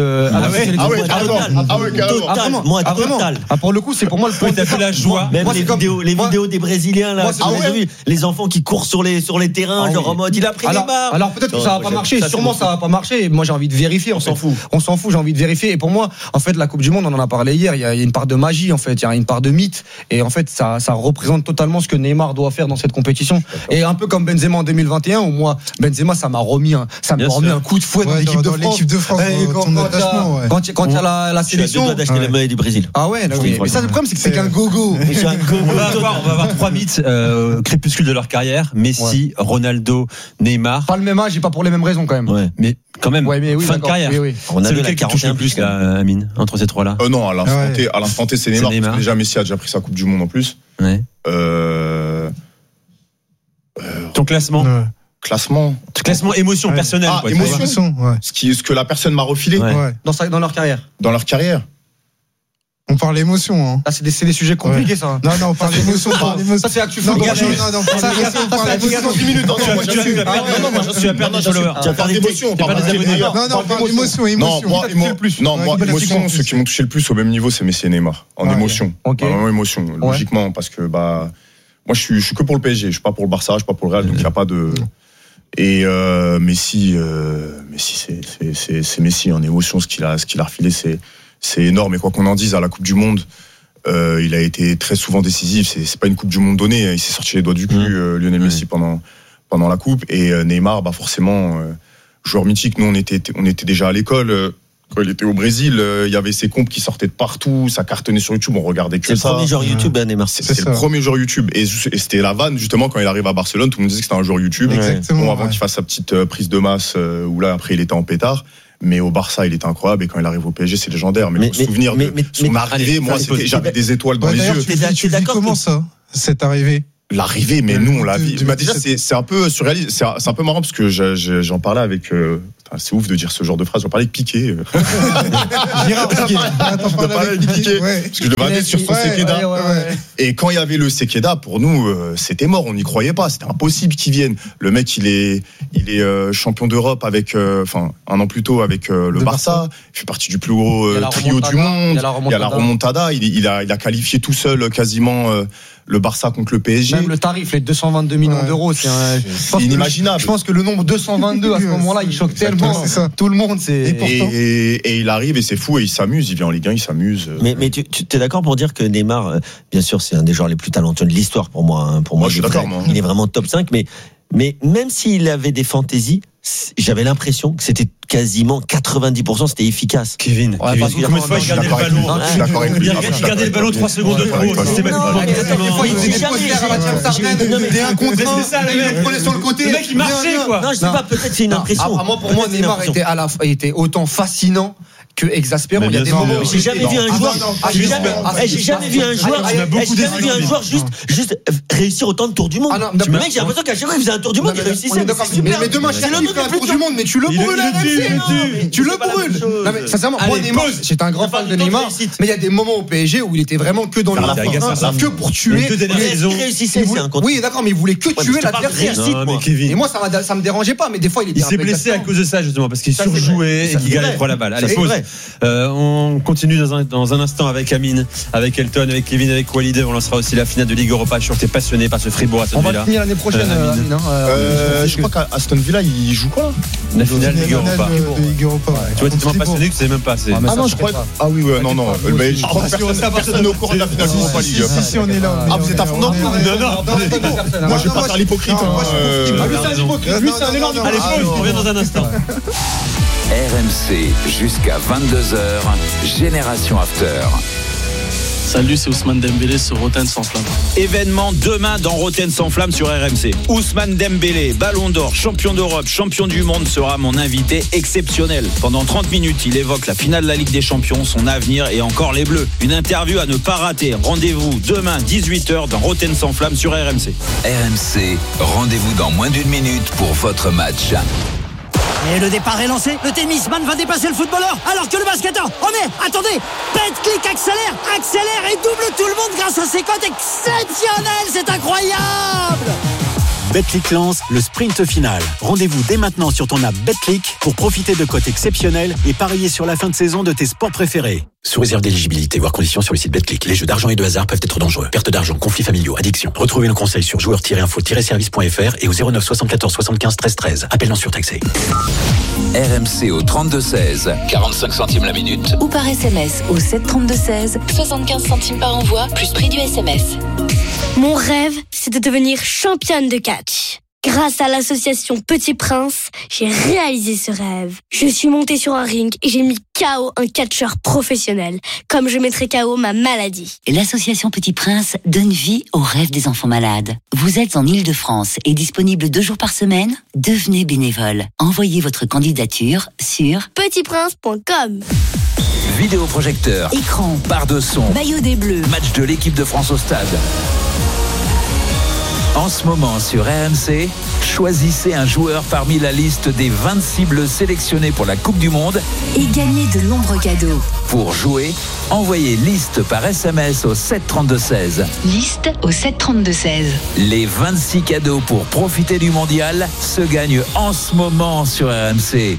Moi, total. Pour le coup, c'est pour moi le point. T'as fait la joie. Même les vidéos des Brésiliens, là. Les enfants qui courent sur les terrains, genre en mode, il a pris Neymar. Alors, peut-être que ça va pas marcher. Sûrement, ça va pas marcher. Moi, j'ai envie de vérifier. On s'en fout, j'ai envie de vérifier. Et pour moi, en fait, la Coupe du Monde, on en a parlé hier, il y a une part de magie, en fait. Il y a une part de mythe. Et en fait, ça représente totalement ce que Neymar doit faire dans cette compétition. Et un peu comme Benzema en 2021, où moi, Benzema, ça m'a remis un coup de fouet dans l'équipe de France. Quand il y a la sélection. Tu as d'acheter la monnaie du Brésil. Ah ouais, mais ça, le problème, c'est que c'est qu'un gogo. On va avoir 3 mythes crépuscules de leur carrière: Messi, Ronaldo, Neymar. Pas le même âge et pas pour les mêmes raisons, quand même. Ouais. Mais quand même, fin de carrière. C'est lequel qui touche le plus, là, Amine, entre ces trois-là? Non, à l'instant T, c'est Neymar. Parce que déjà, Messi a déjà pris sa Coupe du Monde en plus. Ouais. Ton classement? Classement émotion personnelle. Émotion. Ce que la personne m'a refilé. Dans leur carrière. Dans leur carrière. On parle émotion, hein. Ah, c'est des sujets compliqués, ça. Non, on parle d'émotion. Ça, c'est actu foot. Non, on parle d'émotion. 10 minutes. Non, tu vas perdre des followers. Tu vas perdre d'émotion. Non, on parle d'émotion. Non, moi, émotion, ceux qui m'ont touché le plus au même niveau, c'est Messi et Neymar. En émotion. Vraiment émotion. Logiquement, parce que, moi, je suis que pour le PSG. Je suis pas pour le Barça, je suis pas pour le Real, donc il n'y a pas de. Et Messi, c'est Messi en émotion. Ce qu'il a refilé, c'est énorme. Et quoi qu'on en dise, à la Coupe du Monde, il a été très souvent décisif. C'est pas une Coupe du Monde donnée. Il s'est sorti les doigts du cul, Lionel Messi, pendant la Coupe. Et Neymar, forcément, joueur mythique. Nous, on était déjà à l'école. Quand il était au Brésil, il y avait ses comptes qui sortaient de partout, ça cartonnait sur YouTube, on regardait que ça. C'est le premier joueur YouTube, Neymar. C'est le premier joueur YouTube. Et c'était la vanne, justement, quand il arrive à Barcelone, tout le monde disait que c'était un joueur YouTube. Exactement. Avant qu'il fasse sa petite prise de masse, où là, après, il était en pétard. Mais au Barça, il était incroyable. Et quand il arrive au PSG, c'est légendaire. Mais le souvenir de son arrivée, moi, j'avais des étoiles dans les yeux. Tu dis comment ça, cette arrivée? L'arrivée, mais nous, on l'a vu. Déjà, c'est un peu surréaliste. C'est un peu marrant parce que j'en parlais avec. C'est ouf de dire ce genre de phrase. J'en parlais avec Piqué. Gérard Piqué. J'en parlais avec Piqué. Parce que je le regardais sur son Sekeda. Et quand il y avait le Sekeda, pour nous, c'était mort. On n'y croyait pas. C'était impossible qu'il vienne. Le mec, il est champion d'Europe avec, un an plus tôt avec le Barça. Il fait partie du plus gros trio du monde. Il y a la remontada. Il a qualifié tout seul quasiment. Le Barça contre le PSG. Même le tarif, les 222 millions d'euros, c'est inimaginable. Je pense que le nombre 222 à ce moment-là, il choque tellement. Tout le monde, et il arrive et c'est fou et il s'amuse. Il vient en Ligue 1, il s'amuse. Mais tu es d'accord pour dire que Neymar, bien sûr, c'est un des joueurs les plus talentueux de l'histoire pour moi. Pour moi, je suis d'accord. Il est vraiment top 5, mais même s'il avait des fantaisies, j'avais l'impression que c'était quasiment 90%, c'était efficace. Kevin, combien de fois il gardait le ballon? Il gardait le ballon 3 secondes de trop. Systématiquement. C'est ça, il prenait sur le côté. Le mec, il marchait, quoi. Non, je sais pas, peut-être c'est une impression. Pour moi, Neymar était autant fascinant que exaspérant. Il y a des moments. J'ai jamais vu un joueur. J'ai jamais vu un joueur juste réussir autant de tours du monde. Le mec, j'ai l'impression qu'à chaque fois il faisait un tour du monde, il réussissait. Mais demain, chaque fois il fait un tour du monde, mais tu le brûles. Tu le brûles. Non mais sincèrement, moi Neymar, j'étais un grand fan de Neymar, mais il y a des moments au PSG où il était vraiment que dans le que pour tuer. Il réussissait. Oui, d'accord, mais il voulait que tuer l'adversaire. Et moi, ça me dérangeait pas, mais des fois il était. Il s'est blessé à cause de ça justement parce qu'il surjouait et qu'il gagnait trop la balle. Allez, pause. On continue dans un instant avec Amine, avec Elton, avec Kevin, avec Walid. On lancera aussi la finale de Ligue Europa. Je suis sûr que t'es passionné par ce Fribourg Aston Villa. On va finir l'année prochaine, Amine. Je crois qu'à Aston Villa, il joue quoi là? La finale de Ligue Europa. Tu vois, t'es tellement passionné que tu sais même pas. Non, je crois. Ah oui, non. Je crois que personne n'est au courant de la finale de l'Europa League. Si, on est là. Ah, vous êtes à fond? Non. Moi, je vais pas faire l'hypocrite. Lui, c'est un énorme. Allez, on revient dans un instant. RMC jusqu'à 22h, Génération After. Salut, c'est Ousmane Dembélé sur Rotten sans flamme. Événement demain dans Rotten sans flamme sur RMC. Ousmane Dembélé, Ballon d'Or, champion d'Europe, champion du monde, sera mon invité exceptionnel. Pendant 30 minutes, il évoque la finale de la Ligue des Champions, son avenir et encore les Bleus. Une interview à ne pas rater. Rendez-vous demain 18h dans Rotten sans flamme sur RMC. RMC, rendez-vous dans moins d'une minute pour votre match. Et le départ est lancé, le tennisman va dépasser le footballeur alors que le basketteur, oh mais attendez, Betclic accélère et double tout le monde grâce à ses cotes exceptionnelles, c'est incroyable. Betclic lance le sprint final. Rendez-vous dès maintenant sur ton app Betclic pour profiter de cotes exceptionnelles et parier sur la fin de saison de tes sports préférés. Sous réserve d'éligibilité, voire conditions sur le site Betclic. Les jeux d'argent et de hasard peuvent être dangereux. Perte d'argent, conflits familiaux, addiction. Retrouvez nos conseils sur joueurs-info-service.fr et au 09 74 75 13 13. Appel non surtaxé. RMC au 32-16, 45 centimes la minute. Ou par SMS au 732-16, 75 centimes par envoi, plus prix du SMS. Mon rêve, c'est de devenir championne de catch. Grâce à l'association Petit Prince, j'ai réalisé ce rêve. Je suis montée sur un ring et j'ai mis KO un catcheur professionnel, comme je mettrai KO ma maladie. L'association Petit Prince donne vie aux rêves des enfants malades. Vous êtes en Ile-de-France et disponible 2 jours par semaine? Devenez bénévole. Envoyez votre candidature sur petitprince.com. Vidéoprojecteur, écran, barre de son, maillot des Bleus, match de l'équipe de France au stade. En ce moment sur RMC, choisissez un joueur parmi la liste des 26 bleus sélectionnés pour la Coupe du Monde et gagnez de nombreux cadeaux. Pour jouer, envoyez liste par SMS au 732-16. Liste au 732-16. Les 26 cadeaux pour profiter du mondial se gagnent en ce moment sur RMC.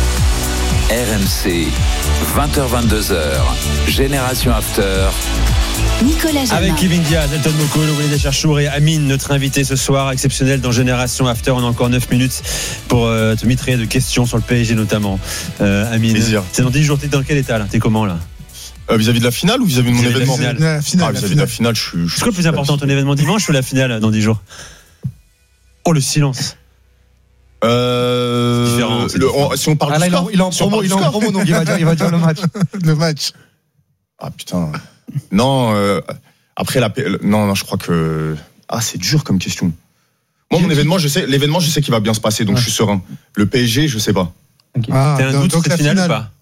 RMC, 20h-22h, Génération After. Nicolas Jamin. Avec Kevin Diaz, Elton Mokolo, Walid Acharchour et Amine, notre invité ce soir exceptionnel dans Génération After. On a encore 9 minutes pour te mitrailler de questions sur le PSG notamment. Amine, plaisir. C'est dans 10 jours, t'es dans quel état là? T'es comment là? Vis-à-vis de la finale ou vis-à-vis de mon événement? Vis-à-vis de la finale, je suis. C'est quoi le plus important, ton événement dimanche ou la finale dans 10 jours? Oh, le silence. Différent. Si on parle du score, il est en promo, donc il va dire le match. Le match. Ah putain. Non, après non, je crois que c'est dur comme question. Moi, mon événement, je sais qu'il va bien se passer, donc je suis serein. Le PSG, je sais pas. T'as un doute sur cette finale ou pas?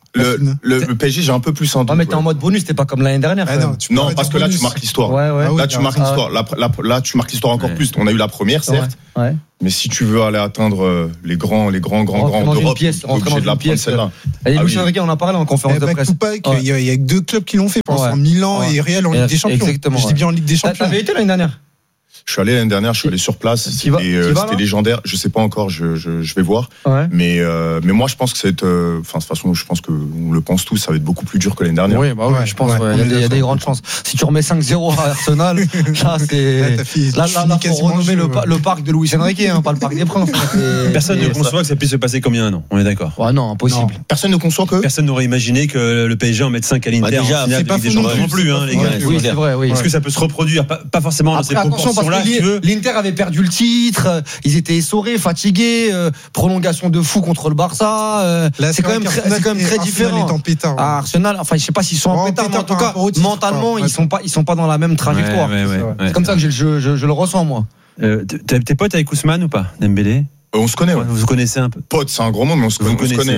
Le PSG, j'ai un peu plus un doute. Mais t'es en mode bonus, t'es pas comme l'année dernière. Non, parce que là, tu marques l'histoire. Là, tu marques l'histoire. Là, tu marques l'histoire encore plus. On a eu la première, certes. Mais si tu veux aller atteindre les grands d'Europe, tu es obligé de la prendre celle-là. Et Luis Enrique, on en parlait en conférence de presse. Il y a 2 clubs qui l'ont fait, je pense, Milan et Real en Ligue des Champions. Exactement. Je dis bien en Ligue des Champions. T'avais été l'année dernière? Je suis allé l'année dernière, je suis allé sur place. C'était légendaire. Je sais pas encore, je vais voir. Mais moi, je pense que c'est, de toute façon, je pense que on le pense tous, ça va être beaucoup plus dur que l'année dernière. Oui, je pense. Il y a des grandes chances. Si tu remets 5-0 à Arsenal, là, c'est. Là, faut renommer le parc de Luis Enrique, pas le parc des Princes. Personne ne conçoit que ça puisse se passer comme il y a un an. On est d'accord. Non, impossible. Personne ne conçoit que. Personne n'aurait imaginé que le PSG en mette 5 à l'Inter. Déjà, c'est pas non plus, les gars. Oui, c'est vrai. Est-ce que ça peut se reproduire? Pas forcément dans ces proportions. L'Inter avait perdu le titre, ils étaient essorés, fatigués, prolongation de fou contre le Barça. C'est quand même très différent. Arsenal, enfin, je sais pas s'ils sont en pétard, mais en tout cas, mentalement, ils sont pas dans la même trajectoire. C'est comme ça que je le ressens, moi. T'es pote avec Ousmane ou pas, Dembélé? On se connaît. Vous connaissez un peu? Pote, c'est un gros mot, mais on se connaît.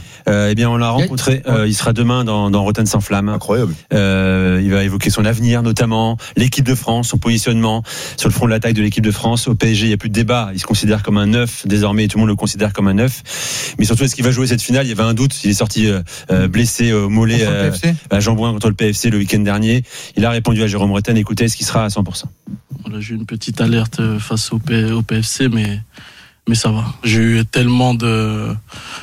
Eh bien, on l'a rencontré. Il sera demain dans Rotten sans flamme. Incroyable. Il va évoquer son avenir, notamment l'équipe de France, son positionnement sur le front de l'attaque de l'équipe de France. Au PSG, il n'y a plus de débat. Il se considère comme un 9 désormais. Tout le monde le considère comme un 9. Mais surtout, est-ce qu'il va jouer cette finale? Il y avait un doute. Il est sorti blessé au mollet à Jean-Bouin contre le PFC le week-end dernier. Il a répondu à Jérôme Bretagne. Écoutez, est-ce qu'il sera à 100%? J'ai eu une petite alerte face au PFC, mais ça va. J'ai eu tellement de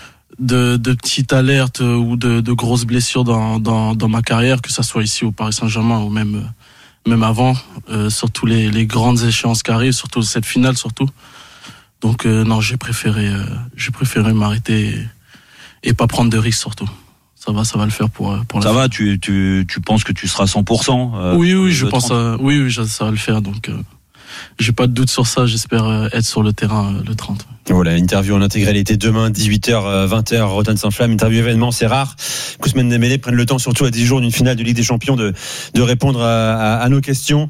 petites alertes ou de grosses blessures dans ma carrière, que ça soit ici au Paris Saint-Germain ou même avant, surtout les grandes échéances qui arrivent, surtout cette finale surtout. Donc non, j'ai préféré m'arrêter et pas prendre de risques surtout. Ça va le faire pour la ça va, tu penses que tu seras 100%? Oui, je pense oui, ça va le faire, donc j'ai pas de doute sur ça. J'espère être sur le terrain le 30. Voilà, interview en intégralité demain 18h 20h Rotten sans flamme, interview événement, c'est rare qu'Ousmane Dembélé prenne le temps, surtout à 10 jours d'une finale de Ligue des Champions, de répondre à nos questions.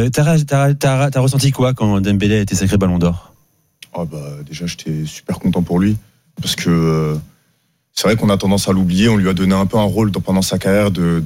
T'as ressenti quoi quand Dembélé a été sacré Ballon d'Or? Déjà j'étais super content pour lui, parce que c'est vrai qu'on a tendance à l'oublier. On lui a donné un peu un rôle pendant sa carrière de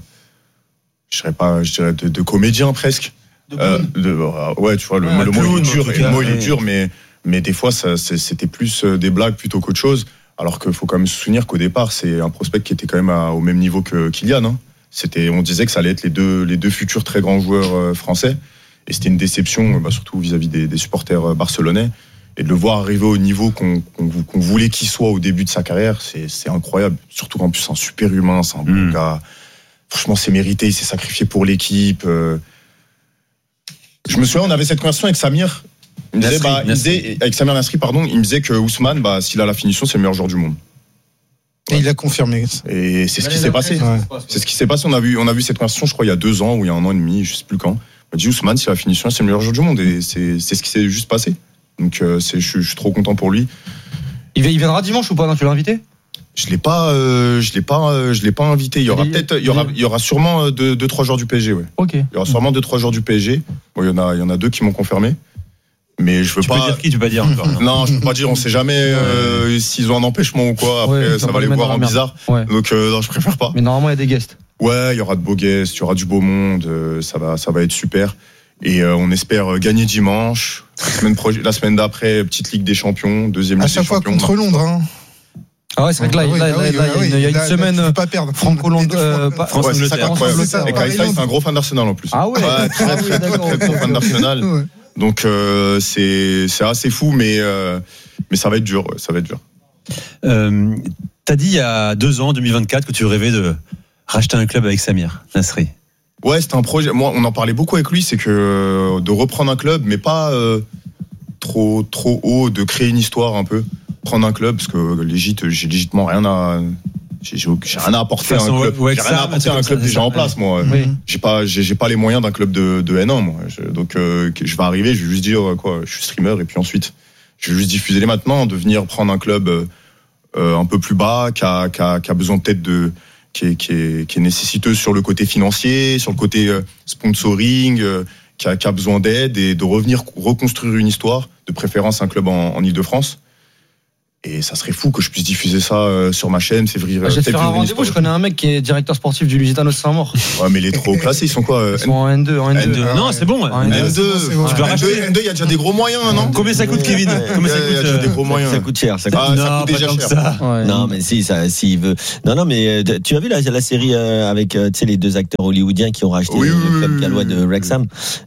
comédien presque. Ouais, tu vois, le mot il est dur, mais des fois c'était plus des blagues plutôt qu'autre chose. Alors qu'il faut quand même se souvenir qu'au départ, c'est un prospect qui était quand même au même niveau que Kylian. On disait que ça allait être les deux futurs très grands joueurs français, et c'était une déception, surtout vis-à-vis des supporters barcelonais. Et de le voir arriver au niveau qu'on voulait qu'il soit au début de sa carrière, c'est incroyable. Surtout qu'en plus c'est un super humain, c'est un bon gars. Franchement, c'est mérité, il s'est sacrifié pour l'équipe. Je me souviens, on avait cette conversation avec Samir. Il me disait, avec Samir Nasri, il me disait que Ousmane, s'il a la finition, c'est le meilleur joueur du monde. Et il a confirmé. Et c'est ce qui s'est passé. C'est ce qui s'est passé. On a vu cette conversation, je crois, il y a 2 ans ou il y a 1 an et demi, je sais plus quand. On m'a dit Ousmane, s'il a la finition, c'est le meilleur joueur du monde. Et c'est ce qui s'est juste passé. Donc je suis trop content pour lui. Il viendra dimanche ou pas? Non, tu l'as invité? Je l'ai pas invité. Il y aura sûrement 2-3 joueurs du PSG, ouais. Ok. Il y aura sûrement 2-3 joueurs du PSG. Bon, il y en a 2 qui m'ont confirmé. Mais je veux tu pas. Tu peux dire qui? Tu peux pas dire encore. Non, je peux pas dire. On sait jamais s'ils ont un empêchement ou quoi. Après, ça va les voir en bizarre. Ouais. Donc non, je préfère pas. Mais normalement, il y a des guests. Ouais, il y aura de beaux guests, il y aura du beau monde. Ça va être super. Et on espère gagner dimanche. La semaine d'après, petite Ligue des Champions, deuxième Ligue des Champions. À chaque fois contre Londres. Ah ouais, c'est vrai que là, il y a une semaine, pas perdre. Franco-Londres, c'est ça qui est incroyable. Et Kaïsa, c'est un gros fan d'Arsenal en plus. Ah ouais. Très gros fan d'Arsenal. Donc c'est assez fou, mais ça va être dur. Ça va être dur. T'as dit il y a 2 ans, 2024, que tu rêvais de racheter un club avec Samir Nasri. Ouais, c'était un projet. Moi, on en parlait beaucoup avec lui, c'est que de reprendre un club, mais pas trop haut, de créer une histoire un peu. Prendre un club, parce que j'ai légitimement rien à. J'ai rien à apporter à un club. J'ai rien à apporter à un club déjà en place, moi. Oui. J'ai pas les moyens d'un club de N1, moi. Donc, je vais arriver, je vais juste dire quoi, je suis streamer, et puis ensuite, je vais juste diffuser les maintenant, de venir prendre un club un peu plus bas, qui a besoin peut-être qui est nécessiteux sur le côté financier, sur le côté sponsoring, qui a besoin d'aide, et de revenir reconstruire une histoire, de préférence un club en Ile-de-France. Et ça serait fou que je puisse diffuser ça sur ma chaîne. C'est vrai. Je vais te faire un rendez-vous. Je connais un mec qui est directeur sportif du Lusitano Saint-Maur. Ouais, mais les trop classés, ils sont quoi? Ils sont en N2. Non, c'est bon. N2, tu peux racheter. N2, il y a déjà des gros moyens, non? Combien ça coûte, Kevin? Combien ça coûte? Il y a déjà des gros moyens. Ça coûte cher. Ça coûte déjà cher. Non, mais s'il veut. Non, mais tu as vu la série avec les deux acteurs hollywoodiens qui ont racheté le club gallois de Wrexham.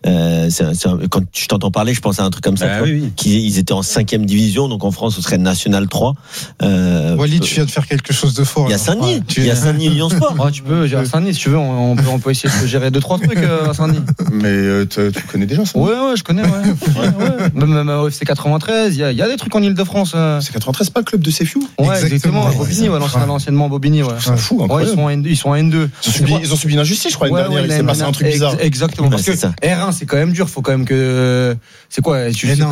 Quand je t'entends parler, je pense à un truc comme ça. Ils étaient en 5e division, donc en France, ce serait National 3. Walid, tu viens de faire quelque chose de fort. Il y a Saint-Denis. Il y a Saint-Denis Lyon Sport. Ouais, tu peux, à Saint-Denis, si tu veux, on peut essayer de gérer 2-3 trucs à Saint-Denis. Mais tu connais déjà ça? Ouais, je connais, ouais. Même au FC 93, il y a des trucs en Ile-de-France. FC 93, c'est pas le club de Sefiou? Ouais, exactement. Bobigny, l'anciennement Bobigny, ouais. C'est fou, incroyable. Ils sont en N2. Ils ont subi une injustice, je crois, l'année dernière. Il s'est passé un truc bizarre. Exactement. Parce que R1, c'est quand même dur. Faut quand même que. C'est quoi?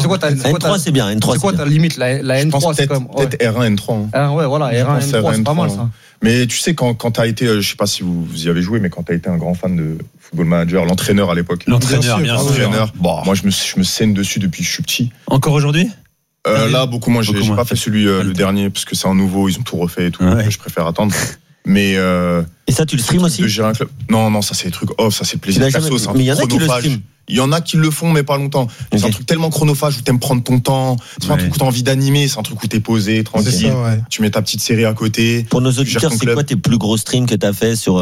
N3, c'est bien. C'est quoi ta limite? La N3, c'est comme. Peut-être R1, N3. Ouais, voilà, R1, N3, c'est pas mal ça. Mais tu sais, quand t'as été, je sais pas si vous y avez joué, mais quand t'as été un grand fan de Football Manager, l'entraîneur à l'époque. L'entraîneur, bien sûr. Moi, je me saigne dessus depuis que je suis petit. Encore aujourd'hui? Là, beaucoup moins. J'ai pas fait celui le dernier, parce que c'est un nouveau, ils ont tout refait et tout. Donc je préfère attendre. Mais et ça, tu le stream aussi? De gérer un club. Non, ça c'est des trucs off, ça c'est plaisir perso, c'est un mais il y en a qui le stream. Il y en a qui le font, mais pas longtemps. C'est un truc tellement chronophage où t'aimes prendre ton temps. C'est pas un truc où t'as envie d'animer, c'est un truc où t'es posé, tranquille. Tu mets ta petite série à côté. Pour nos auditeurs, c'est quoi tes plus gros streams que t'as fait sur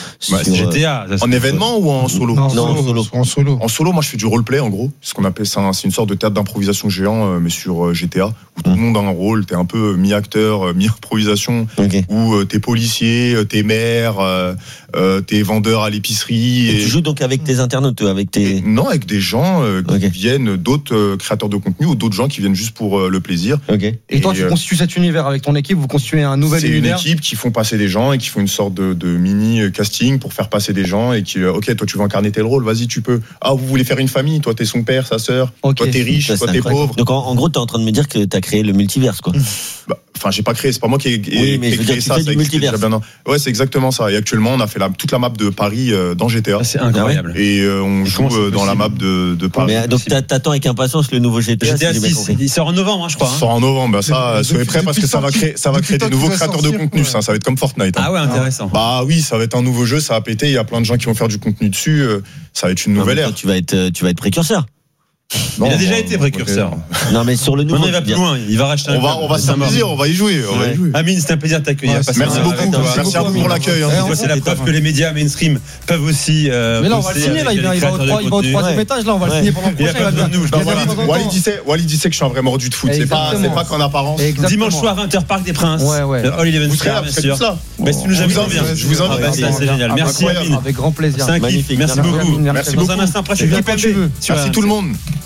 GTA? En événement ou en solo? Non, en solo. En solo, moi je fais du roleplay en gros. Ce qu'on appelle ça, c'est une sorte de théâtre d'improvisation géant, mais sur GTA, où tout le monde a un rôle. T'es un peu mi-acteur, mi-improvisation. Où t'es policier, t'es maire, t'es vendeur à l'épicerie. Et tu joues donc avec tes internautes, avec tes. Non, avec des gens qui viennent, d'autres créateurs de contenu ou d'autres gens qui viennent juste pour le plaisir. Et toi, tu constitues cet univers avec ton équipe, vous constituez un nouvel univers? C'est une équipe qui font passer des gens et qui font une sorte de mini casting pour faire passer des gens et qui, ok, toi tu veux incarner tel rôle, vas-y, tu peux. Ah, vous voulez faire une famille, toi t'es son père, sa sœur, toi t'es riche, toi t'es pauvre. Donc en gros, t'es en train de me dire que t'as créé le multiverse, quoi. Enfin, j'ai pas créé, c'est pas moi qui ai créé ça. Du multiverse. Ouais, c'est exactement ça. Et actuellement, on a fait toute la map de Paris dans GTA. C'est incroyable. Et on joue dans la map de Paris. Mais donc t'attends avec impatience le nouveau GTA. GTA 6, il sort en novembre, je crois. Il sort en novembre. Ça, soyez prêts parce que ça va créer des nouveaux créateurs de contenu. Ça va être comme Fortnite. Ah ouais, intéressant. Bah oui, ça va être un nouveau jeu, ça va péter. Il y a plein de gens qui vont faire du contenu dessus. Ça va être une nouvelle ère. Tu vas être précurseur. Non, il a déjà été précurseur. Non, mais sur le nouveau. Non, il va plus loin. Il va racheter on va s'amuser, on va y jouer. Amine, c'était un plaisir de t'accueillir. Merci beaucoup. Merci à vous pour l'accueil. C'est la preuve que les médias mainstream peuvent aussi. Mais là, on va le signer. Là, il va au 3e étage. Là, on va le signer pendant le prochain. Walid disait que je suis un vrai mordu de foot. C'est pas qu'en apparence. Dimanche soir, 20h, Parc des Princes. All Eleven Star, bien sûr. Mais si tu nous invites, bien. Je vous invite. C'est génial. Merci, Amine. Avec grand plaisir. C'est un kiff. Merci beaucoup. Dans un instant, après, je suis Merci tout le monde.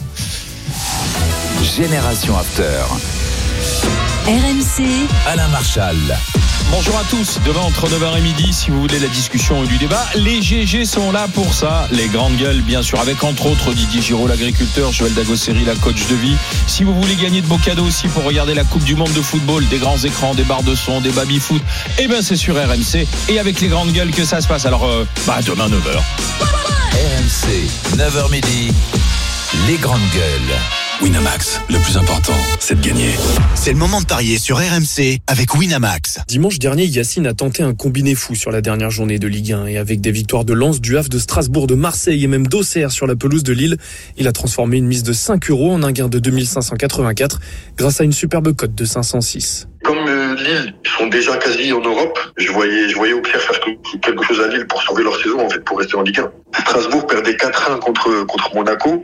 Génération After. RMC. Alain Marchal. Bonjour à tous, demain entre 9h et midi, si vous voulez la discussion ou du débat, les GG sont là pour ça, les grandes gueules bien sûr, avec entre autres Didier Giraud, l'agriculteur, Joël Dagosseri, la coach de vie. Si vous voulez gagner de beaux cadeaux aussi pour regarder la Coupe du Monde de football, des grands écrans, des barres de son, des baby-foot, eh ben c'est sur RMC et avec les grandes gueules que ça se passe. Alors demain 9h. RMC, 9h midi, les grandes gueules. Winamax, le plus important, c'est de gagner. C'est le moment de parier sur RMC avec Winamax. Dimanche dernier, Yacine a tenté un combiné fou sur la dernière journée de Ligue 1 et avec des victoires de Lens, du Havre, de Strasbourg, de Marseille et même d'Auxerre sur la pelouse de Lille, il a transformé une mise de 5 € en un gain de 2584 grâce à une superbe cote de 506. Comme Lille, ils sont déjà quasi en Europe, je voyais Auxerre faire quelque chose à Lille pour sauver leur saison, en fait, pour rester en Ligue 1. Strasbourg perdait 4-1 contre Monaco.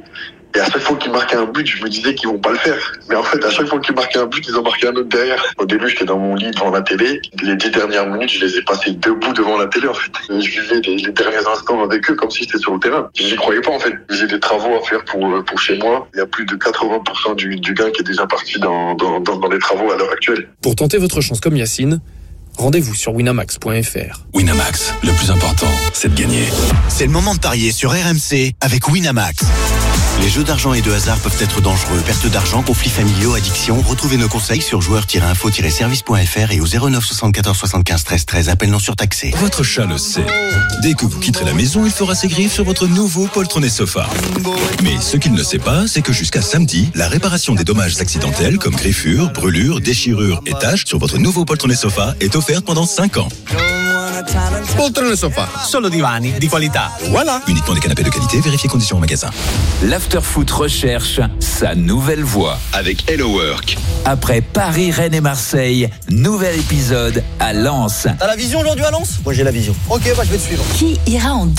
Et à chaque fois qu'ils marquaient un but, je me disais qu'ils vont pas le faire. Mais en fait, à chaque fois qu'ils marquaient un but, ils en marquaient un autre derrière. Au début, j'étais dans mon lit devant la télé. Les 10 dernières minutes, je les ai passées debout devant la télé, en fait. Je vivais les derniers instants avec eux comme si j'étais sur le terrain. J'y croyais pas, en fait. J'ai des travaux à faire pour chez moi. Il y a plus de 80% du gain qui est déjà parti dans les travaux à l'heure actuelle. Pour tenter votre chance comme Yacine, rendez-vous sur winamax.fr. Winamax, le plus important, c'est de gagner. C'est le moment de parier sur RMC avec Winamax. Les jeux d'argent et de hasard peuvent être dangereux. Perte d'argent, conflits familiaux, addiction. Retrouvez nos conseils sur joueurs-info-service.fr et au 09 74 75 13 13. Appel non surtaxé. Votre chat le sait. Dès que vous quitterez la maison, il fera ses griffes sur votre nouveau poltronnet sofa. Mais ce qu'il ne sait pas, c'est que jusqu'à samedi, la réparation des dommages accidentels comme griffures, brûlures, déchirures et taches sur votre nouveau poltronnet sofa est offerte pendant 5 ans. Poltrone Sofa, solo divani di qualità. Voilà. Uniquement des canapés de qualité, vérifiez conditions au magasin. L'Afterfoot recherche sa nouvelle voix avec Hello Work. Après Paris, Rennes et Marseille, nouvel épisode à Lens. T'as la vision aujourd'hui à Lens ? Moi j'ai la vision. Ok, bah je vais te suivre. Qui ira en